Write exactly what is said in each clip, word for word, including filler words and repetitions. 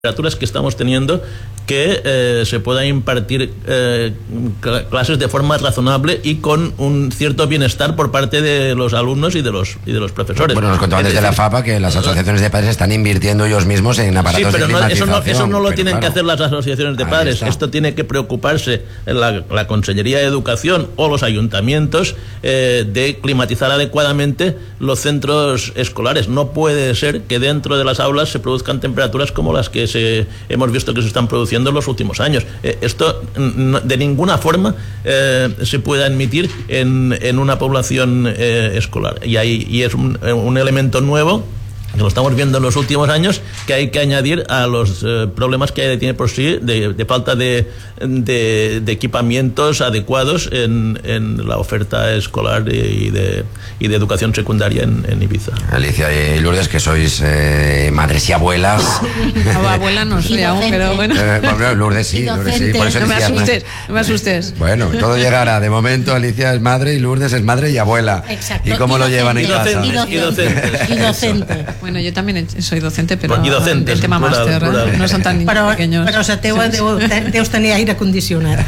temperaturas que estamos teniendo, que eh, se pueda impartir eh, clases de forma razonable y con un cierto bienestar por parte de los alumnos y de los y de los profesores. Bueno, nos contaban desde la FAPA que las asociaciones de padres están invirtiendo ellos mismos en aparatos sí, pero de no, climatización. Eso no, eso no lo pero tienen claro, que hacer las asociaciones de padres. Esto tiene que preocuparse la, la Consellería de Educación o los ayuntamientos eh, de climatizar adecuadamente los centros escolares. No puede ser que dentro de las aulas se produzcan temperaturas como las que se, hemos visto que se están produciendo en los últimos años. Eh, esto no, de ninguna forma eh, se puede admitir en, en una población eh, escolar. Y, hay, y es un, un elemento nuevo que lo estamos viendo en los últimos años, que hay que añadir a los eh, problemas que tiene por sí de, de falta de, de, de equipamientos adecuados en, en la oferta escolar y de, y de educación secundaria en, en Ibiza. Alicia y Lourdes, que sois eh, madres y abuelas. No, abuela no soy aún, pero bueno. Eh, bueno, Lourdes sí, Lourdes sí. Por eso no me decía, asustes, no me asustes. Bueno, todo llegará. De momento Alicia es madre y Lourdes es madre y abuela. Exacto. ¿Y cómo y lo llevan en casa? Y docente. Y docente. Y docente. Bueno, yo también soy docente, pero y docentes, el tema plural, màster, plural. No són tan niños però, pequeños. Però la teua sí, deu, deus tenir aire condicionat.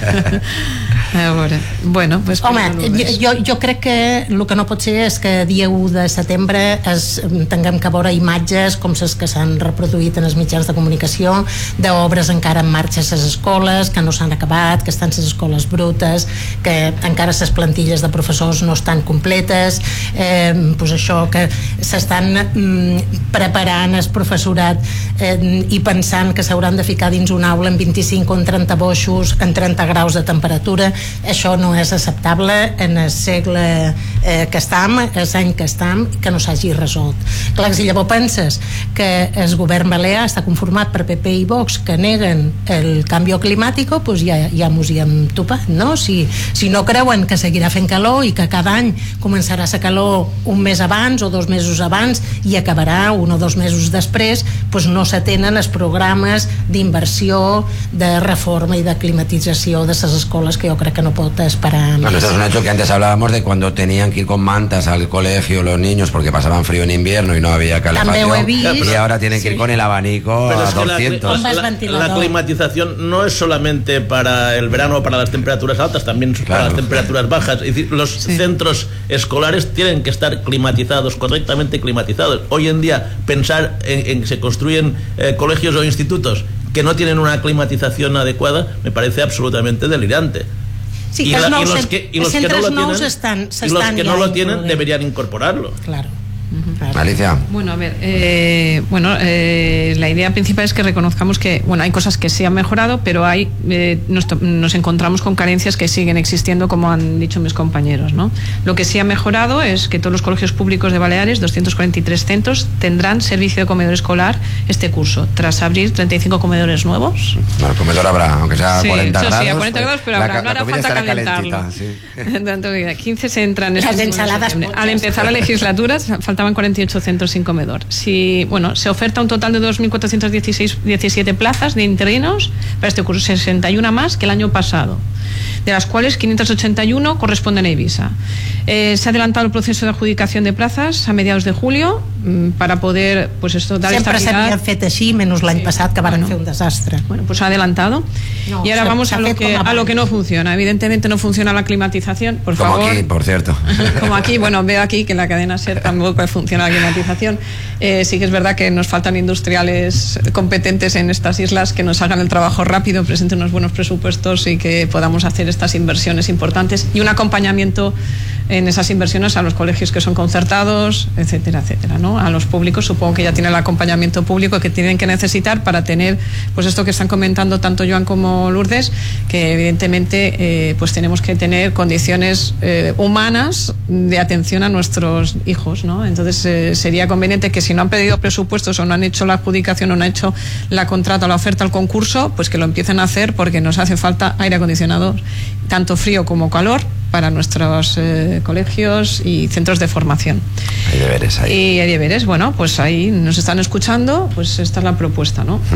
A veure, bueno, pues home, jo, jo crec que el que no pot ser és que dia u de setembre es, tinguem que veure imatges com les que s'han reproduït en els mitjans de comunicació d'obres encara en marxa a les escoles, que no s'han acabat, que estan les escoles brutes, que encara les plantilles de professors no estan completes, eh, pues això, que s'estan mm, preparant el professorat eh, i pensant que s'hauran de ficar dins una aula en vint-i-cinc o en trenta boixos en trenta graus de temperatura. Això no és acceptable en el segle eh, que estem, l'any que estem, que no s'hagi resolt. Clar, si llavors penses que el govern balear està conformat per P P i Vox, que neguen el canvi climàtic, pues ja, ja mos hi hem topat, no? Si, si no creuen que seguirà fent calor i que cada any començarà a ser calor un mes abans o dos mesos abans i acabarà un o dos mesos després, pues no s'atenen els programes d'inversió, de reforma i de climatització de les escoles, que jo crec que no pot esperar más. Bueno, esto es un hecho que antes hablábamos de cuando tenían que ir con mantas al colegio los niños porque pasaban frío en invierno y no había calefacción, y ahora tienen que ir sí. con el abanico pero a es doscientos. La, la, la climatización no es solamente para el verano o para las temperaturas altas, también claro. para las temperaturas bajas. Es decir, los sí. centros escolares tienen que estar climatizados, correctamente climatizados. Hoy en día pensar en, en que se construyen eh, colegios o institutos que no tienen una climatización adecuada me parece absolutamente delirante. Sí, y, que la, els y los que, y los que no lo tienen, estan, y los que no lo tienen deberían incorporarlo. Claro. Uh-huh. Alicia. Bueno, a ver, eh, bueno, eh, la idea principal es que reconozcamos que, bueno, hay cosas que sí han mejorado, pero hay, eh, nos, nos encontramos con carencias que siguen existiendo, como han dicho mis compañeros, ¿no? Lo que sí ha mejorado es que todos los colegios públicos de Baleares, doscientos cuarenta y tres centros, tendrán servicio de comedor escolar este curso, tras abrir treinta y cinco comedores nuevos. Bueno, el comedor habrá, aunque sea a sí, cuarenta sí, grados. Sí, a cuarenta grados, pero la, habrá, no hará falta calentarlo. Sí. Tanto, quince se entran. Las ensaladas. Al empezar la legislatura faltaban cuarenta y ocho centros sin comedor. Si, bueno, se oferta un total de dos mil cuatrocientas diecisiete plazas de interinos para este curso, sesenta y una más que el año pasado, de las cuales quinientas ochenta y uno corresponden a Ibiza. Eh, se ha adelantado el proceso de adjudicación de plazas a mediados de julio mmm, para poder, pues esto, dar Sempre estabilidad. Sempre s'havia fet així, menys l'any sí. passat, que van bueno, fer un desastre. Bueno, pues ha adelantado. No, y ahora vamos a lo, que, a lo que no funciona. Evidentemente no funciona la climatización, por como favor. Como aquí, por cierto. Como aquí, bueno, veo aquí que en la cadena SER tampoco funciona la climatización. Eh, sí que es verdad que nos faltan industriales competentes en estas islas que nos hagan el trabajo rápido, presenten unos buenos presupuestos y que podamos hacer estas inversiones importantes y un acompañamiento en esas inversiones a los colegios que son concertados, etcétera, etcétera, ¿no? A los públicos supongo que ya tienen el acompañamiento público que tienen que necesitar para tener, pues esto que están comentando tanto Joan como Lourdes, que evidentemente eh, pues tenemos que tener condiciones eh, humanas de atención a nuestros hijos, ¿no? Entonces eh, sería conveniente que si no han pedido presupuestos o no han hecho la adjudicación o no han hecho la contrata o la oferta al concurso, pues que lo empiecen a hacer, porque nos hace falta aire acondicionado, tanto frío como calor, para nuestros eh, colegios y centros de formación. Hay deberes ahí. Y hay deberes, bueno, pues ahí nos están escuchando, pues esta es la propuesta, ¿no?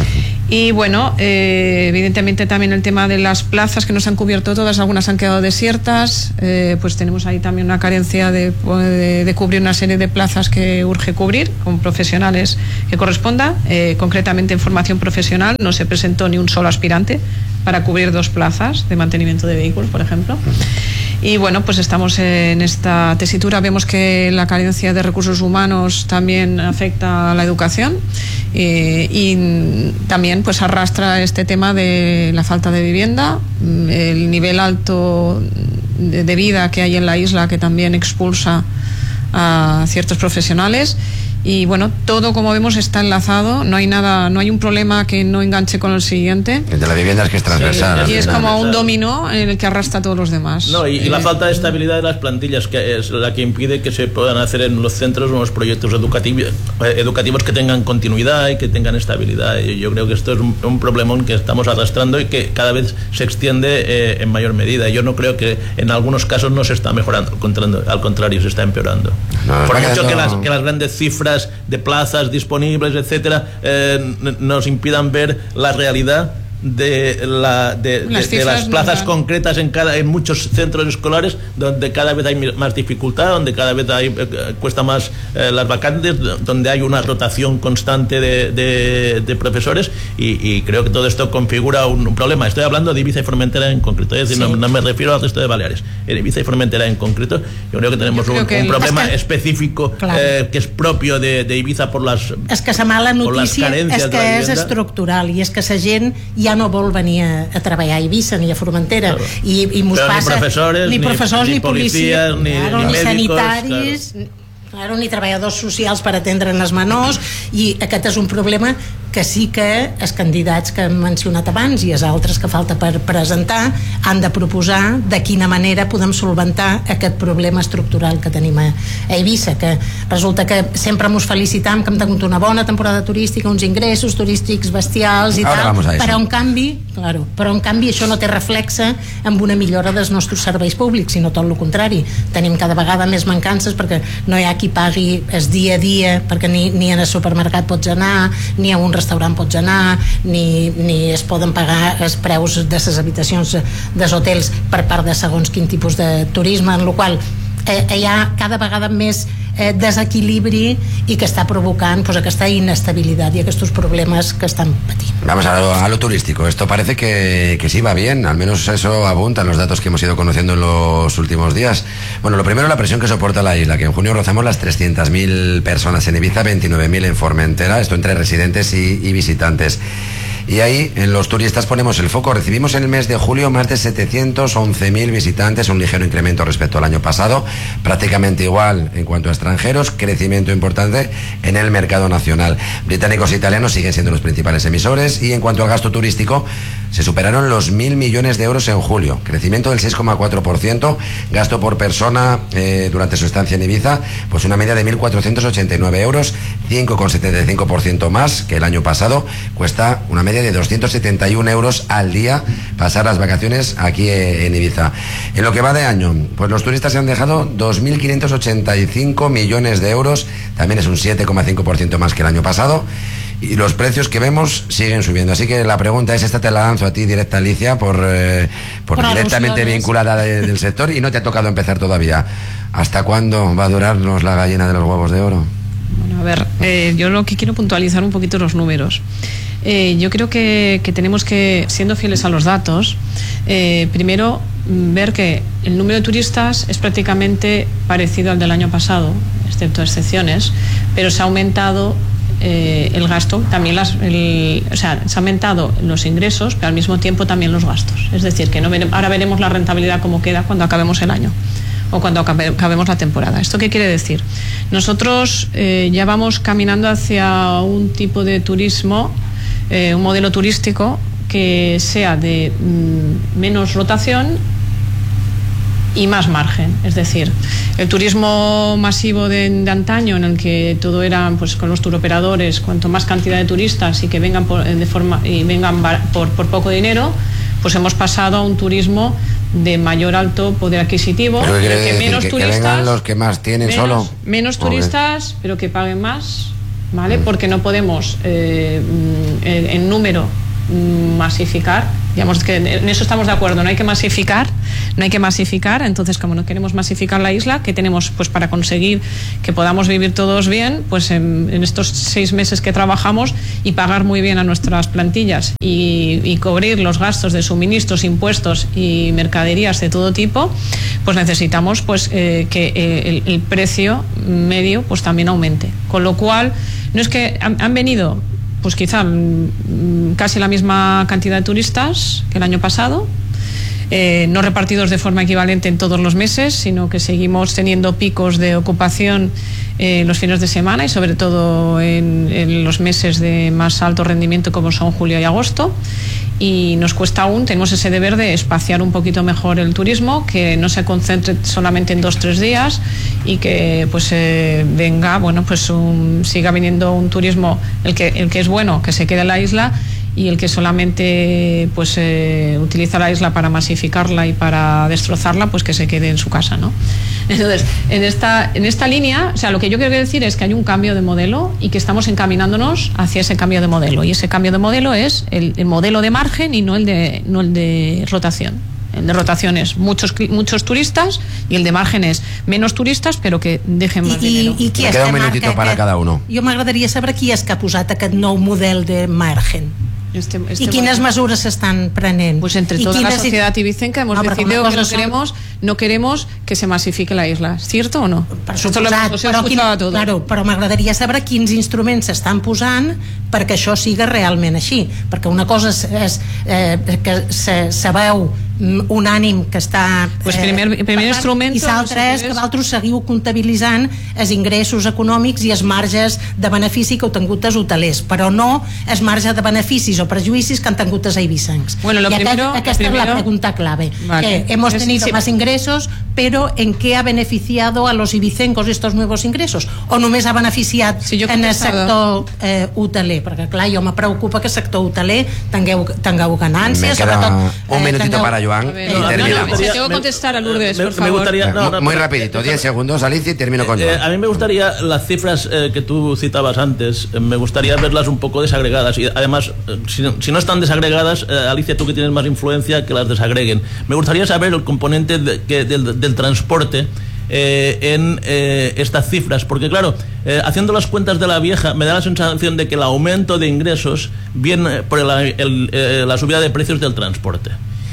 Y bueno, eh, evidentemente también el tema de las plazas que no se han cubierto todas, algunas han quedado desiertas, eh, pues tenemos ahí también una carencia de, de, de cubrir una serie de plazas que urge cubrir con profesionales que corresponda. Eh, concretamente en formación profesional no se presentó ni un solo aspirante para cubrir dos plazas de mantenimiento de vehículos, por ejemplo. Y bueno, pues estamos en esta tesitura. Vemos que la carencia de recursos humanos también afecta a la educación eh, y también pues arrastra este tema de la falta de vivienda, el nivel alto de, de vida que hay en la isla, que también expulsa a ciertos profesionales. Y bueno, todo, como vemos, está enlazado, no hay nada, no hay un problema que no enganche con el siguiente. El de la vivienda es que es transversal. Sí, y es como un dominó en el que arrastra a todos los demás. No, y, y la falta de estabilidad de las plantillas, que es la que impide que se puedan hacer en los centros unos proyectos educativos, educativos que tengan continuidad y que tengan estabilidad. Y yo creo que esto es un, un problemón que estamos arrastrando y que cada vez se extiende eh, en mayor medida. Yo no creo que en algunos casos no se está mejorando, al contrario, al contrario se está empeorando. No, Por mucho que las, que las grandes cifras de plazas disponibles, etcétera, eh, nos impidan ver la realidad de, la, de, de, de las plazas concretas en cada en muchos centros escolares, donde cada vez hay más dificultad, donde cada vez hay, eh, cuesta más eh, las vacantes, donde hay una rotación constante de, de, de profesores y, y creo que todo esto configura un, un problema. Estoy hablando de Ibiza y Formentera en concreto, es decir, sí. no, no me refiero al resto de Baleares. En Ibiza y Formentera en concreto, yo creo que tenemos creo un, que un problema es que, específico claro. eh, que es propio de, de Ibiza por las és que la mala notícia és que és estructural i és que la gent ja no vol venir a, a treballar a Eivissa ni a Formentera claro. i, i mos Però passa ni professores, ni, professors, ni, ni, ni policies ni, claro, ni, ni médicos, sanitaris claro. Claro, ni treballadors socials per atendre els menors i aquest és un problema que sí que els candidats que hem mencionat abans i els altres que falta per presentar han de proposar de quina manera podem solventar aquest problema estructural que tenim a Eivissa, que resulta que sempre ens felicitam que hem tingut una bona temporada turística, uns ingressos turístics bestials i Ahora tal, però en canvi claro, però en canvi això no té reflexe amb una millora dels nostres serveis públics, sinó tot el contrari, tenim cada vegada més mancances perquè no hi ha qui pagui el dia a dia, perquè ni, ni en el supermercat pots anar, ni a un restaurant pots anar, ni, ni es poden pagar els preus de les habitacions dels hotels per part de segons quin tipus de turisme, en el qual eh, hi ha cada vegada més eh, desequilibri i que està provocant pues, aquesta inestabilitat i aquests problemes que estan patint. Vamos a lo, a lo turístico. Esto parece que, que sí va bien, al menos eso apuntan los datos que hemos ido conociendo en los últimos días. Bueno, lo primero, la presión que soporta la isla, que en junio rozamos las trescientas mil personas en Ibiza, veintinueve mil en Formentera, esto entre residentes y, y visitantes. Y ahí, en los turistas ponemos el foco. Recibimos en el mes de julio más de setecientos once mil visitantes, un ligero incremento respecto al año pasado, prácticamente igual en cuanto a extranjeros, crecimiento importante en el mercado nacional. Británicos e italianos siguen siendo los principales emisores y en cuanto al gasto turístico, se superaron los mil millones de euros en julio, crecimiento del seis coma cuatro por ciento, gasto por persona eh, durante su estancia en Ibiza, pues una media de mil cuatrocientos ochenta y nueve euros, cinco coma setenta y cinco por ciento más que el año pasado, cuesta una media de doscientos setenta y uno euros al día pasar las vacaciones aquí en Ibiza. En lo que va de año, pues los turistas se han dejado dos mil quinientos ochenta y cinco millones de euros, también es un siete coma cinco por ciento más que el año pasado. Y los precios que vemos siguen subiendo. Así que la pregunta es, esta te la lanzo a ti directa, Alicia, por, eh, por, por directamente vinculada de, del sector, y no te ha tocado empezar todavía. ¿Hasta cuándo va a durarnos la gallina de los huevos de oro? Bueno, a ver, eh, yo lo que quiero puntualizar un poquito los números. Eh, yo creo que, que tenemos que, siendo fieles a los datos, eh, primero ver que el número de turistas es prácticamente parecido al del año pasado, excepto excepciones, pero se ha aumentado Eh, el gasto, también las, el, o sea, se han aumentado los ingresos, pero al mismo tiempo también los gastos. Es decir, que no vere, ahora veremos la rentabilidad cómo queda cuando acabemos el año o cuando acabe, acabemos la temporada. ¿Esto qué quiere decir? Nosotros eh, ya vamos caminando hacia un tipo de turismo, eh, un modelo turístico que sea de mm, menos rotación y más margen, es decir, el turismo masivo de, de antaño, en el que todo era pues con los turoperadores, cuanto más cantidad de turistas y que vengan por, de forma y vengan por, por poco dinero, pues hemos pasado a un turismo de mayor alto poder adquisitivo, pero que, que menos que, turistas, que vengan los que más tienen menos, solo menos turistas, pero que paguen más ¿vale? Porque no podemos eh, en, en número masificar, digamos que en eso estamos de acuerdo, no hay que masificar, no hay que masificar, entonces como no queremos masificar la isla, ¿qué tenemos? Pues para conseguir que podamos vivir todos bien, pues en, en estos seis meses que trabajamos y pagar muy bien a nuestras plantillas y, y cubrir los gastos de suministros, impuestos y mercaderías de todo tipo, pues necesitamos pues eh, que eh, el, el precio medio pues también aumente, con lo cual no es que han, han venido pues quizá mmm, casi la misma cantidad de turistas que el año pasado, eh, no repartidos de forma equivalente en todos los meses, sino que seguimos teniendo picos de ocupación eh, los fines de semana y sobre todo en, en los meses de más alto rendimiento como son julio y agosto. Y nos cuesta aún, tenemos ese deber de espaciar un poquito mejor el turismo, que no se concentre solamente en dos, tres días y que pues eh, venga, bueno, pues un, siga viniendo un turismo, el que, el que es bueno, que se quede en la isla, y el que solamente pues eh, utiliza la isla para masificarla y para destrozarla, pues que se quede en su casa, ¿no? Entonces, en esta, en esta línea, o sea, lo que yo quiero decir es que hay un cambio de modelo y que estamos encaminándonos hacia ese cambio de modelo, y ese cambio de modelo es el, el modelo de margen y no el de, no el de rotación. El de rotación es muchos, muchos turistas y el de margen es menos turistes però que dejen més dinero. I, i qui queda un minutito para aquest, cada uno. Jo m'agradaria saber qui és que ha posat aquest nou model de margen. Este, este ¿Y quines mesures se están prenent? Pues entre toda la sociedad ibicenca hemos no, decidido que no queremos, no queremos que se masifique la isla. ¿Cierto o no? Per suposat, però, quin, claro, però m'agradaria saber quins instruments s'estan posant perquè això siga realment així, perquè una cosa és, és eh, que se, se veu un ànim que està pues primer, primer eh, instrument i l'altre és que vosaltres seguiu comptabilitzant els ingressos econòmics i els marges de benefici que heu tingut els hotelers, però no els marges de beneficis o perjuïcis que han tingut els eivissencs. Bueno, lo y primero, aquesta, aquesta primero, es la pregunta clave, vale. que hemos tenido sí, sí. más ingresos, pero ¿en qué ha beneficiado a los ibicencos estos nuevos ingresos? ¿O només ha beneficiat sí, en el sector eh, hoteler? Perquè clar, jo me preocupa que el sector hoteler tingueu, tingueu ganàncies, sobretot... Un eh, minutito tingueu... para Joan ver, y no, terminamos. No, no, tengo que contestar a Lourdes, me, por me favor. Gustaría, no, no, muy no, rapidito, diez segundos, Alicia, y termino con Joan. Eh, a mí me gustaría, las cifras eh, que tú citabas antes, eh, me gustaría verlas un poco desagregadas. Y además, eh, si, si no están desagregadas, eh, Alicia, tú que tienes más influencia, que las desagreguen. Me gustaría saber el componente de, que, del, del transporte Eh, en eh, estas cifras, porque claro, eh, haciendo las cuentas de la vieja me da la sensación de que el aumento de ingresos viene por el, el, eh, la subida de precios del transporte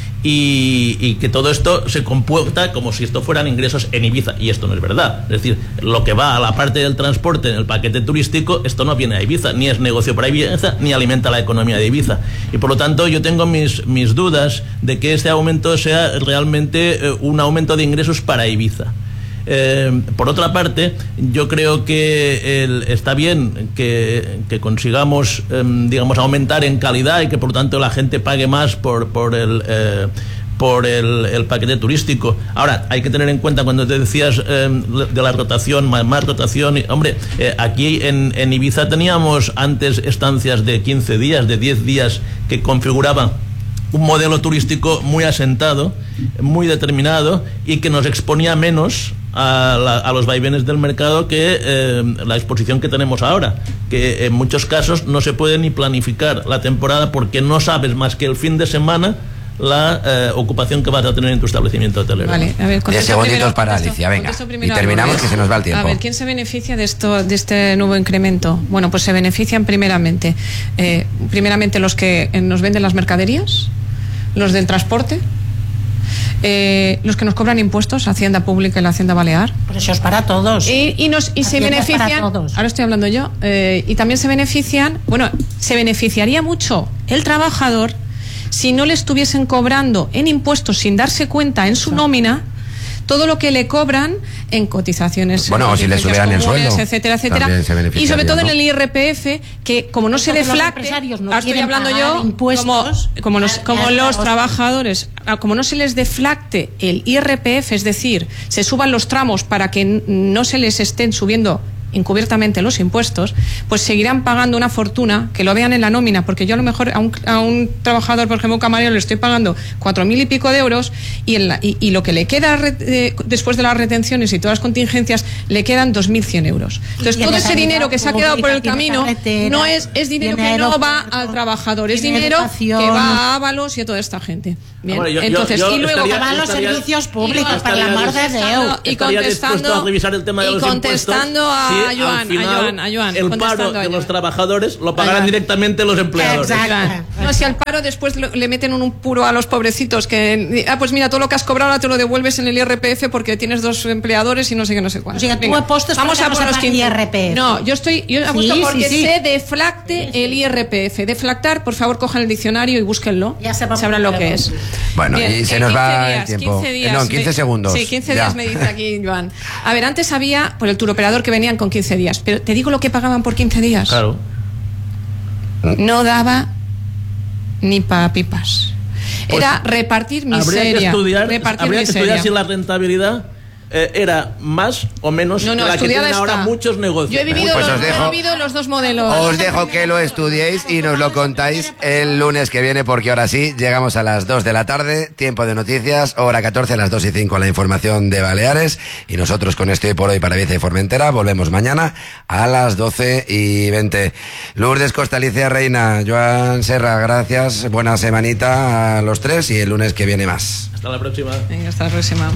y, y que todo esto se computa como si esto fueran ingresos en Ibiza, y esto no es verdad. Es decir, lo que va a la parte del transporte en el paquete turístico, esto no viene a Ibiza, ni es negocio para Ibiza, ni alimenta la economía de Ibiza, y por lo tanto yo tengo mis, mis dudas de que este aumento sea realmente eh, un aumento de ingresos para Ibiza. Eh, por otra parte, yo creo que el, está bien que, que consigamos, eh, digamos, aumentar en calidad y que por lo tanto la gente pague más por, por el... Eh, por el, el paquete turístico. Ahora, hay que tener en cuenta cuando te decías eh, de la rotación, más, más rotación, y, hombre, eh, aquí en, en Ibiza teníamos antes estancias de quince días, de diez días, que configuraban un modelo turístico muy asentado, muy determinado, y que nos exponía menos a, la, a los vaivenes del mercado que eh, la exposición que tenemos ahora, que en muchos casos no se puede ni planificar la temporada porque no sabes más que el fin de semana la eh, ocupación que vas a tener en tu establecimiento hotelero. Vale, a ver, diez segunditos para Alicia, venga, y terminamos que se nos va el tiempo. A ver, ¿quién se beneficia de esto, de este nuevo incremento? Bueno, pues se benefician primeramente, eh, primeramente los que nos venden las mercaderías, los del transporte, eh, los que nos cobran impuestos, Hacienda Pública y la Hacienda Balear. Pero eso es para todos. Y, y, nos, y se benefician, ahora estoy hablando yo, eh, y también se benefician, bueno, se beneficiaría mucho el trabajador si no le estuviesen cobrando en impuestos sin darse cuenta en su nómina todo lo que le cobran en cotizaciones, bueno, o si le subieran el sueldo, etcétera, etcétera, y sobre todo, ¿no?, en el I R P F, que como no se deflacte, no ahora estoy hablando yo como, como los, como los trabajadores, como no se les deflacte el I R P F, es decir, se suban los tramos para que no se les estén subiendo encubiertamente los impuestos, pues seguirán pagando una fortuna, que lo vean en la nómina, porque yo a lo mejor a un, a un trabajador, por ejemplo, un camarero, le estoy pagando cuatro mil y pico de euros y, en la, y, y lo que le queda re, eh, después de las retenciones y todas las contingencias, le quedan dos mil cien euros. Entonces, todo ese dinero que se ha quedado por el camino no es, es dinero que no va al trabajador, es dinero que va a Ábalos y a toda esta gente. Bien, bueno, yo, entonces, yo, yo y luego van los servicios públicos, para la amor de Déu. Y contestando, a revisar el tema de y los contestando a, sí, Joan, final, a Joan, a Joan, el paro de los trabajadores lo pagarán directamente los empleadores. Exacto. No, si al paro después lo, le meten un puro a los pobrecitos que, ah, pues mira, todo lo que has cobrado ahora te lo devuelves en el I R P F porque tienes dos empleadores y no sé qué, no sé cuánto. O sea, tú apostas vamos a por los I R P F. No, yo estoy, yo apuesto sí, porque sí, sí. se deflacte el I R P F. Deflactar, por favor, cojan el diccionario y búsquenlo. Ya se sabrán lo que es. Bueno, Bien, y se en nos quince va días, el tiempo. quince días, no, en quince me, segundos. Sí, quince ya. días me dice aquí Joan. A ver, antes había por el turoperador que venían con quince días, pero te digo lo que pagaban por quince días. Claro. No daba ni para pipas. Pues era repartir miseria. Habría que estudiar, repartir habría que miseria. estudiar si la rentabilidad eh, era más o menos no, no, que la que tienen está. ahora muchos negocios. Yo he vivido, Pues los, os dejo- he vivido los dos modelos. Os dejo que lo estudiéis y nos lo contáis el lunes que viene, porque ahora sí, llegamos a las dos de la tarde, tiempo de noticias, hora catorce, a las dos y cinco la información de Baleares, y nosotros con esto y por hoy para Ibiza y Formentera volvemos mañana a las doce y veinte. Lourdes Costa, Alicia Reina, Joan Serra, gracias, buena semanita a los tres y el lunes que viene más. Hasta la próxima. Venga, hasta la próxima.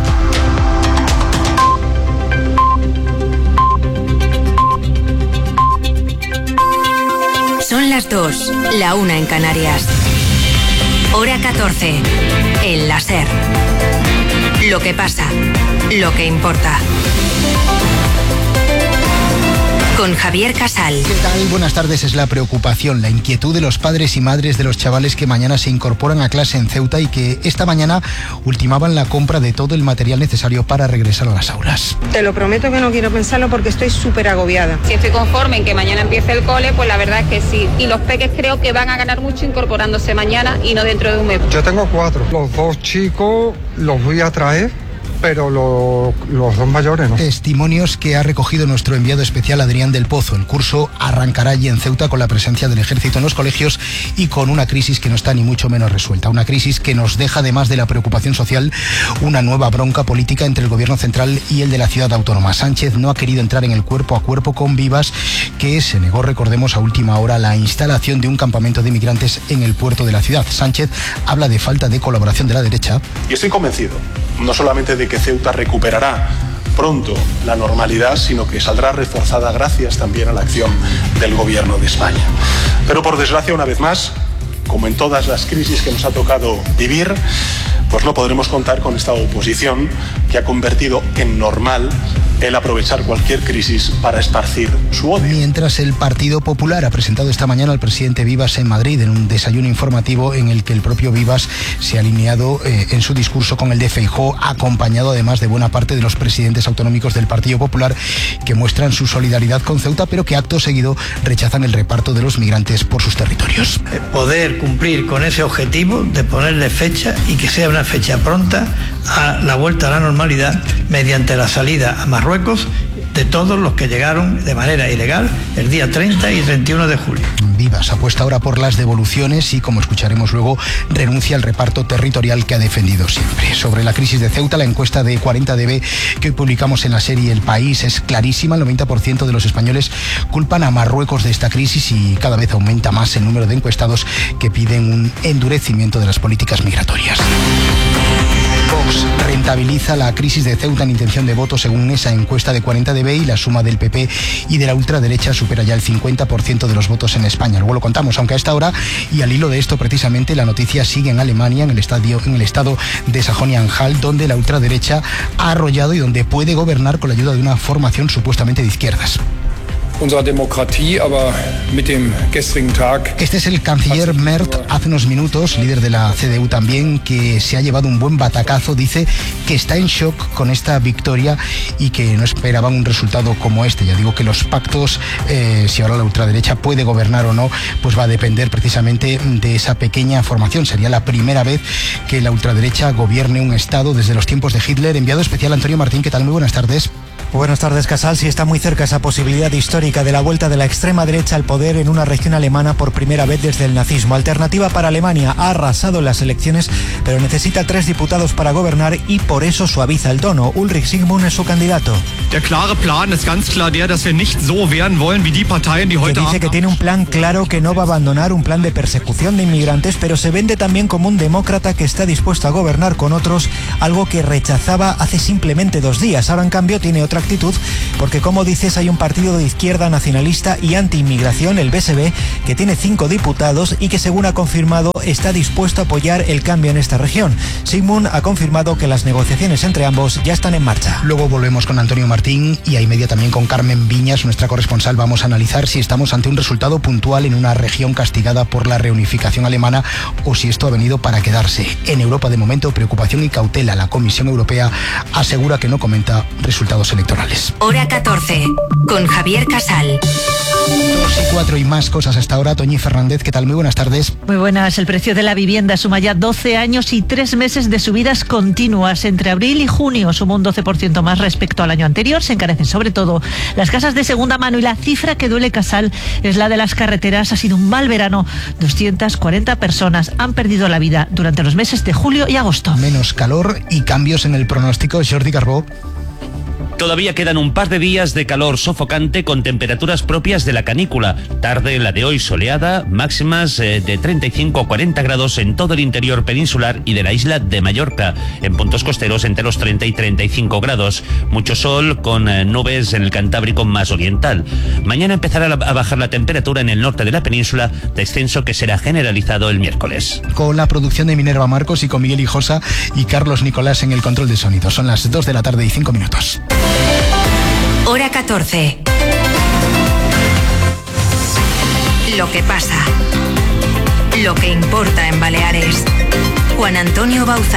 Son las dos, la una en Canarias. Hora catorce, el láser. Lo que pasa, lo que importa. Con Javier Casal. ¿Qué tal? Buenas tardes. Es la preocupación, la inquietud de los padres y madres de los chavales que mañana se incorporan a clase en Ceuta y que esta mañana ultimaban la compra de todo el material necesario para regresar a las aulas. Te lo prometo que no quiero pensarlo porque estoy súper agobiada. Si estoy conforme en que mañana empiece el cole, pues la verdad es que sí. Y los peques creo que van a ganar mucho incorporándose mañana y no dentro de un mes. Yo tengo cuatro. Los dos chicos los voy a traer, pero lo, los dos mayores no. Testimonios que ha recogido nuestro enviado especial Adrián del Pozo. El curso arrancará allí en Ceuta con la presencia del ejército en los colegios y con una crisis que no está ni mucho menos resuelta. Una crisis que nos deja, además de la preocupación social, una nueva bronca política entre el gobierno central y el de la ciudad autónoma. Sánchez no ha querido entrar en el cuerpo a cuerpo con Vivas, que se negó, recordemos, a última hora la instalación de un campamento de migrantes en el puerto de la ciudad. Sánchez habla de falta de colaboración de la derecha. Y estoy convencido, no solamente de que Ceuta recuperará pronto la normalidad, sino que saldrá reforzada gracias también a la acción del gobierno de España. Pero por desgracia, una vez más, como en todas las crisis que nos ha tocado vivir, pues no podremos contar con esta oposición que ha convertido en normal el aprovechar cualquier crisis para esparcir su odio. Mientras el Partido Popular ha presentado esta mañana al presidente Vivas en Madrid en un desayuno informativo en el que el propio Vivas se ha alineado eh, en su discurso con el de Feijóo, acompañado además de buena parte de los presidentes autonómicos del Partido Popular que muestran su solidaridad con Ceuta, pero que acto seguido rechazan el reparto de los migrantes por sus territorios. Poder cumplir con ese objetivo de ponerle fecha y que sea una fecha pronta a la vuelta a la normalidad mediante la salida a Marruecos de todos los que llegaron de manera ilegal el día treinta y treinta y uno de julio. Vivas apuesta ahora por las devoluciones y, como escucharemos luego, renuncia al reparto territorial que ha defendido siempre. Sobre la crisis de Ceuta, la encuesta de cuarenta D B que hoy publicamos en la serie El País es clarísima. El noventa por ciento de los españoles culpan a Marruecos de esta crisis y cada vez aumenta más el número de encuestados que piden un endurecimiento de las políticas migratorias. Vox rentabiliza la crisis de Ceuta en intención de voto según esa encuesta de cuarenta D B y la suma del P P y de la ultraderecha supera ya el cincuenta por ciento de los votos en España. Luego lo contamos, aunque a esta hora, y al hilo de esto precisamente, la noticia sigue en Alemania, en el, estadio, en el estado de Sajonia-Anhalt, donde la ultraderecha ha arrollado y donde puede gobernar con la ayuda de una formación supuestamente de izquierdas. Este es el canciller Merz, hace unos minutos, líder de la C D U también, que se ha llevado un buen batacazo. Dice que está en shock con esta victoria y que no esperaban un resultado como este. Ya digo que los pactos, eh, si ahora la ultraderecha puede gobernar o no, pues va a depender precisamente de esa pequeña formación. Sería la primera vez que la ultraderecha gobierne un estado desde los tiempos de Hitler. Enviado especial Antonio Martín, ¿qué tal? Muy buenas tardes. Buenas tardes, Casal. Sí, está muy cerca esa posibilidad histórica de la vuelta de la extrema derecha al poder en una región alemana por primera vez desde el nazismo. Alternativa para Alemania ha arrasado en las elecciones, pero necesita tres diputados para gobernar y por eso suaviza el tono. Ulrich Zygmunt es su candidato. Der klare Plan ist ganz klar der, dass wir nicht so werden wollen wie die Parteien, die heute que dice que tiene un plan claro, que no va a abandonar un plan de persecución de inmigrantes, pero se vende también como un demócrata que está dispuesto a gobernar con otros, algo que rechazaba hace simplemente dos días. Ahora, en cambio, tiene otra actitud, porque como dices, hay un partido de izquierda nacionalista y anti-inmigración, el B S B, que tiene cinco diputados y que, según ha confirmado, está dispuesto a apoyar el cambio en esta región. Zygmunt ha confirmado que las negociaciones entre ambos ya están en marcha. Luego volvemos con Antonio Martín y a y media también con Carmen Viñas, nuestra corresponsal. Vamos a analizar si estamos ante un resultado puntual en una región castigada por la reunificación alemana o si esto ha venido para quedarse. En Europa, de momento, preocupación y cautela. La Comisión Europea asegura que no comenta resultados electorales. Hora catorce, con Javier Casal. Dos y cuatro y más cosas hasta ahora. Toñi Fernández, ¿qué tal? Muy buenas tardes. Muy buenas. El precio de la vivienda suma ya doce años y tres meses de subidas continuas. Entre abril y junio suma un doce por ciento más respecto al año anterior. Se encarecen sobre todo las casas de segunda mano y la cifra que duele, Casal, es la de las carreteras. Ha sido un mal verano. doscientas cuarenta personas han perdido la vida durante los meses de julio y agosto. Menos calor y cambios en el pronóstico. Jordi Carbó. Todavía quedan un par de días de calor sofocante con temperaturas propias de la canícula. Tarde la de hoy soleada, máximas eh, de treinta y cinco a cuarenta grados en todo el interior peninsular y de la isla de Mallorca. En puntos costeros entre los treinta y treinta y cinco grados. Mucho sol con eh, nubes en el Cantábrico más oriental. Mañana empezará a bajar la temperatura en el norte de la península, descenso que será generalizado el miércoles. Con la producción de Minerva Marcos y con Miguel Hijosa y Carlos Nicolás en el control de sonido. Son las dos de la tarde y cinco minutos. Hora catorce. Lo que pasa. Lo que importa en Baleares. Juan Antonio Bauza.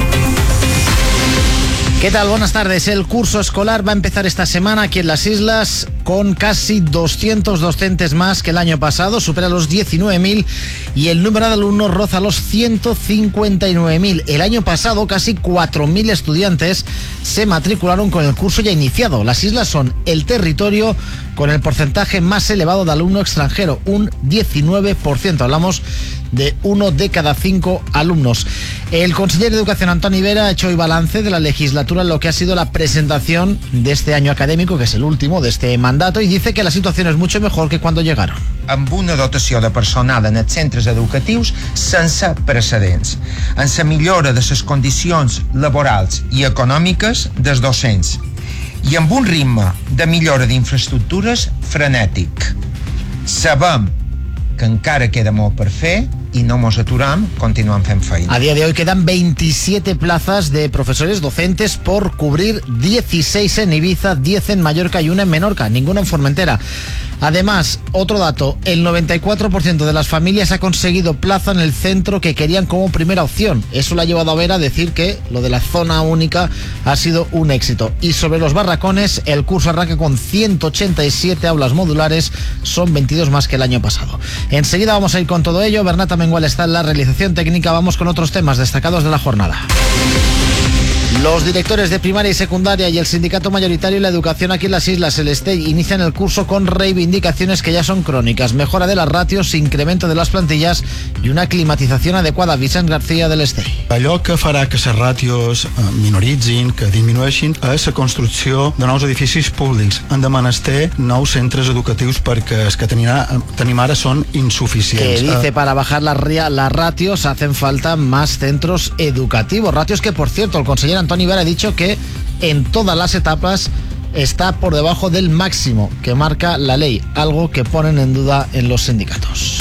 ¿Qué tal? Buenas tardes. El curso escolar va a empezar esta semana aquí en las islas con casi doscientos docentes más que el año pasado, supera los diecinueve mil y el número de alumnos roza los ciento cincuenta y nueve mil. El año pasado casi cuatro mil estudiantes se matricularon con el curso ya iniciado. Las islas son el territorio con el porcentaje más elevado de alumno extranjero, un diecinueve por ciento. Hablamos de uno de cada cinco alumnos. El conseller de Educación, Antoni Vera, ha hecho hoy balance de la legislatura en lo que ha sido la presentación de este año acadèmico, que és l'último de este mandato, y dice que la situación es mucho mejor que cuando llegaron. Amb una dotació de personal en els centres educatius sense precedents, en la millora de les condicions laborals i econòmiques dels docents i amb un ritme de millora d'infraestructures frenètic. Sabem que encara queda molt per fer y no nos aturam, continuam fent feina. A día de hoy quedan veintisiete plazas de profesores docentes por cubrir, dieciséis en Ibiza, diez en Mallorca y una en Menorca, ninguna en Formentera. Además, otro dato, el noventa y cuatro por ciento de las familias ha conseguido plaza en el centro que querían como primera opción. Eso le ha llevado a Vera a decir que lo de la zona única ha sido un éxito. Y sobre los barracones, el curso arranca con ciento ochenta y siete aulas modulares, son veintidós más que el año pasado. Enseguida vamos a ir con todo ello. Bernata Mengual está en la realización técnica. Vamos con otros temas destacados de la jornada. Los directores de primaria y secundaria y el sindicato mayoritario y la educación aquí en las islas, el S T E I, inician el curso con reivindicaciones que ya son crónicas: mejora de las ratios, incremento de las plantillas y una climatización adecuada. Vicent García, del S T E I. Allò que farà que les ràtios minoritzin, que disminueixin, és la construcció de nous edificis públics. Han de menester nous centres educatius perquè els que tenim ara són insuficients. Que dice, para bajar las, las ratios hacen falta más centros educativos. Ratios que, por cierto, el consejero Antoni Vera ha dicho que en todas las etapas está por debajo del máximo que marca la ley, algo que ponen en duda en los sindicatos.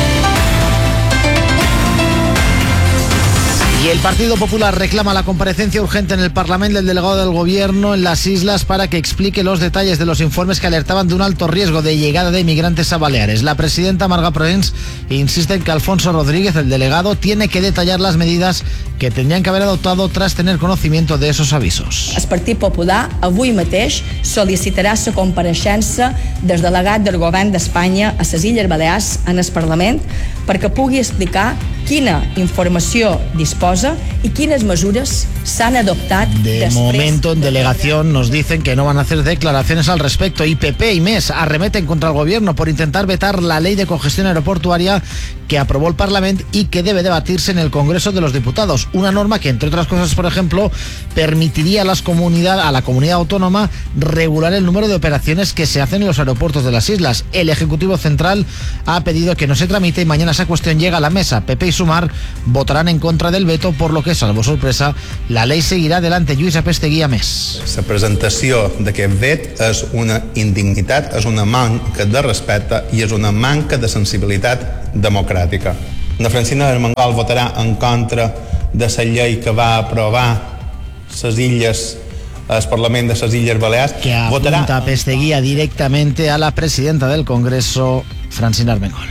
Y el Partido Popular reclama la comparecencia urgente en el Parlamento del delegado del Gobierno en las islas para que explique los detalles de los informes que alertaban de un alto riesgo de llegada de inmigrantes a Baleares. La presidenta Marga Proens insiste en que Alfonso Rodríguez, el delegado, tiene que detallar las medidas que tendrían que haber adoptado tras tener conocimiento de esos avisos. El Partit Popular avui mateix sol·licitarà la compareixença del delegat del Govern d'Espanya a les Illes Balears en el Parlament perquè pugui explicar quina informació disposa i quines mesures s'han adoptat de després... momento en delegación nos dicen que no van a hacer declaraciones al respecto y P P y M E S arremeten contra el gobierno por intentar vetar la ley de congestión aeroportuaria que aprobó el Parlamento y que debe debatirse en el Congreso de los Diputados, una norma que entre otras cosas, por ejemplo, permitiría a, las comunidad, a la comunidad autónoma regular el número de operaciones que se hacen en los aeropuertos de las islas. El Ejecutivo Central ha pedido que no se tramite y mañana esa cuestión llega a la mesa. P P y Sumar votarán en contra del veto, por lo que, salvo sorpresa, la ley seguirá adelante. Lluís Apestegui, M E S. La presentació d'aquest vet és una indignitat, és una manca de respecte i és una manca de sensibilitat democràtica. La Francina Armengol votarà en contra de la llei que va aprovar les illes, el Parlament de les Illes Balears. Que apunta Apestegui directamente a la presidenta del Congreso, Francina Armengol.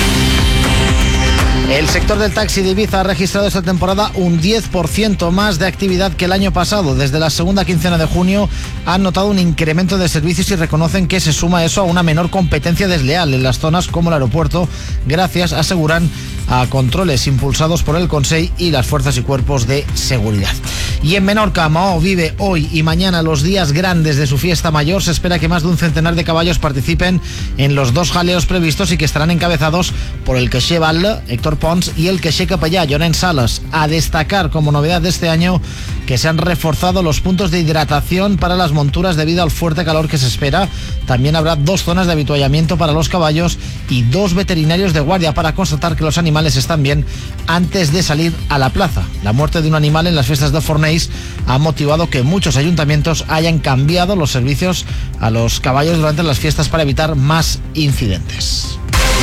El sector del taxi de Ibiza ha registrado esta temporada un diez por ciento más de actividad que el año pasado. Desde la segunda quincena de junio han notado un incremento de servicios y reconocen que se suma eso a una menor competencia desleal en las zonas como el aeropuerto, gracias, aseguran, a controles impulsados por el Consell y las fuerzas y cuerpos de seguridad. Y en Menorca, Mahó vive hoy y mañana los días grandes de su fiesta mayor. Se espera que más de un centenar de caballos participen en los dos jaleos previstos y que estarán encabezados por el queixer Batlle, Héctor Pons, y el queixer capellà, Llorenç Sales. A destacar como novedad de este año que se han reforzado los puntos de hidratación para las monturas debido al fuerte calor que se espera. También habrá dos zonas de avituallamiento para los caballos y dos veterinarios de guardia para constatar que los animales están bien antes de salir a la plaza. La muerte de un animal en las fiestas de Fornells ha motivado que muchos ayuntamientos hayan cambiado los servicios a los caballos durante las fiestas para evitar más incidentes.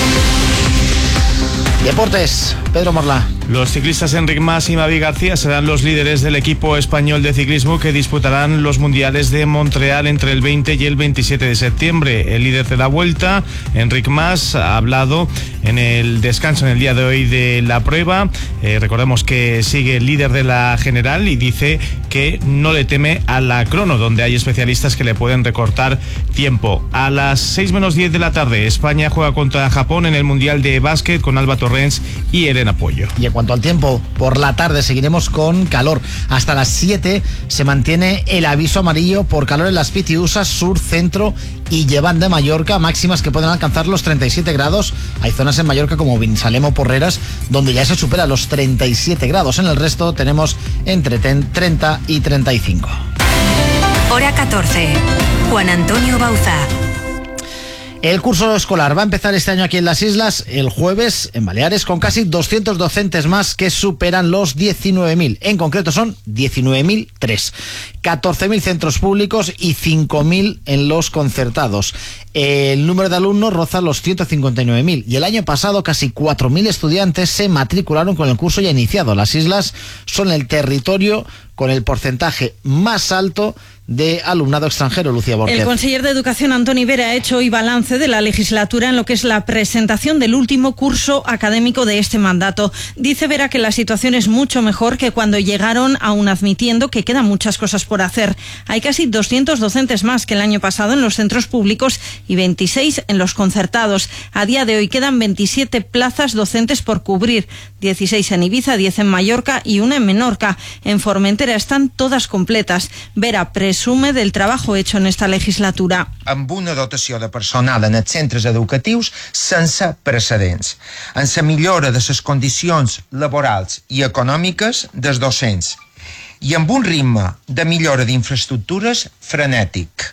Deportes, Pedro Morlá. Los ciclistas Enric Mas y Mavi García serán los líderes del equipo español de ciclismo que disputarán los mundiales de Montreal entre el veinte y el veintisiete de septiembre. El líder de la Vuelta, Enric Mas, ha hablado en el descanso en el día de hoy de la prueba. Eh, recordemos que sigue líder de la general y dice que no le teme a la crono, donde hay especialistas que le pueden recortar tiempo. A las seis menos diez de la tarde, España juega contra Japón en el Mundial de Básquet con Alba Torrens y Elena Puello. Y en cuanto al tiempo, por la tarde seguiremos con calor. Hasta las siete se mantiene el aviso amarillo por calor en las Pitiusas, sur, centro y Llevant de Mallorca, máximas que pueden alcanzar los treinta y siete grados. Hay zonas en Mallorca como Binissalem o Porreras donde ya se supera los treinta y siete grados. En el resto tenemos entre treinta y treinta y cinco. Hora catorce. Juan Antonio Bauza. El curso escolar va a empezar este año aquí en las islas el jueves en Baleares con casi doscientos docentes más que superan los diecinueve mil. En concreto son diecinueve mil tres. catorce mil centros públicos y cinco mil en los concertados. El número de alumnos roza los ciento cincuenta y nueve mil y el año pasado casi cuatro mil estudiantes se matricularon con el curso ya iniciado. Las islas son el territorio con el porcentaje más alto de alumnado extranjero. Lucía Borquez. El conseller de Educación, Antoni Vera, ha hecho hoy balance de la legislatura en lo que es la presentación del último curso académico de este mandato. Dice Vera que la situación es mucho mejor que cuando llegaron, aún admitiendo que quedan muchas cosas por hacer. Hay casi doscientos docentes más que el año pasado en los centros públicos y veintiséis en los concertados. A día de hoy quedan veintisiete plazas docentes por cubrir, dieciséis en Ibiza, diez en Mallorca y una en Menorca. En Formentera están todas completas. Vera presume del trabajo hecho en esta legislatura. Amb una dotació de personal en els centres educatius sense precedents, en la millora de les condicions laborals i econòmiques dels docents i amb un ritme de millora d'infraestructures frenètic.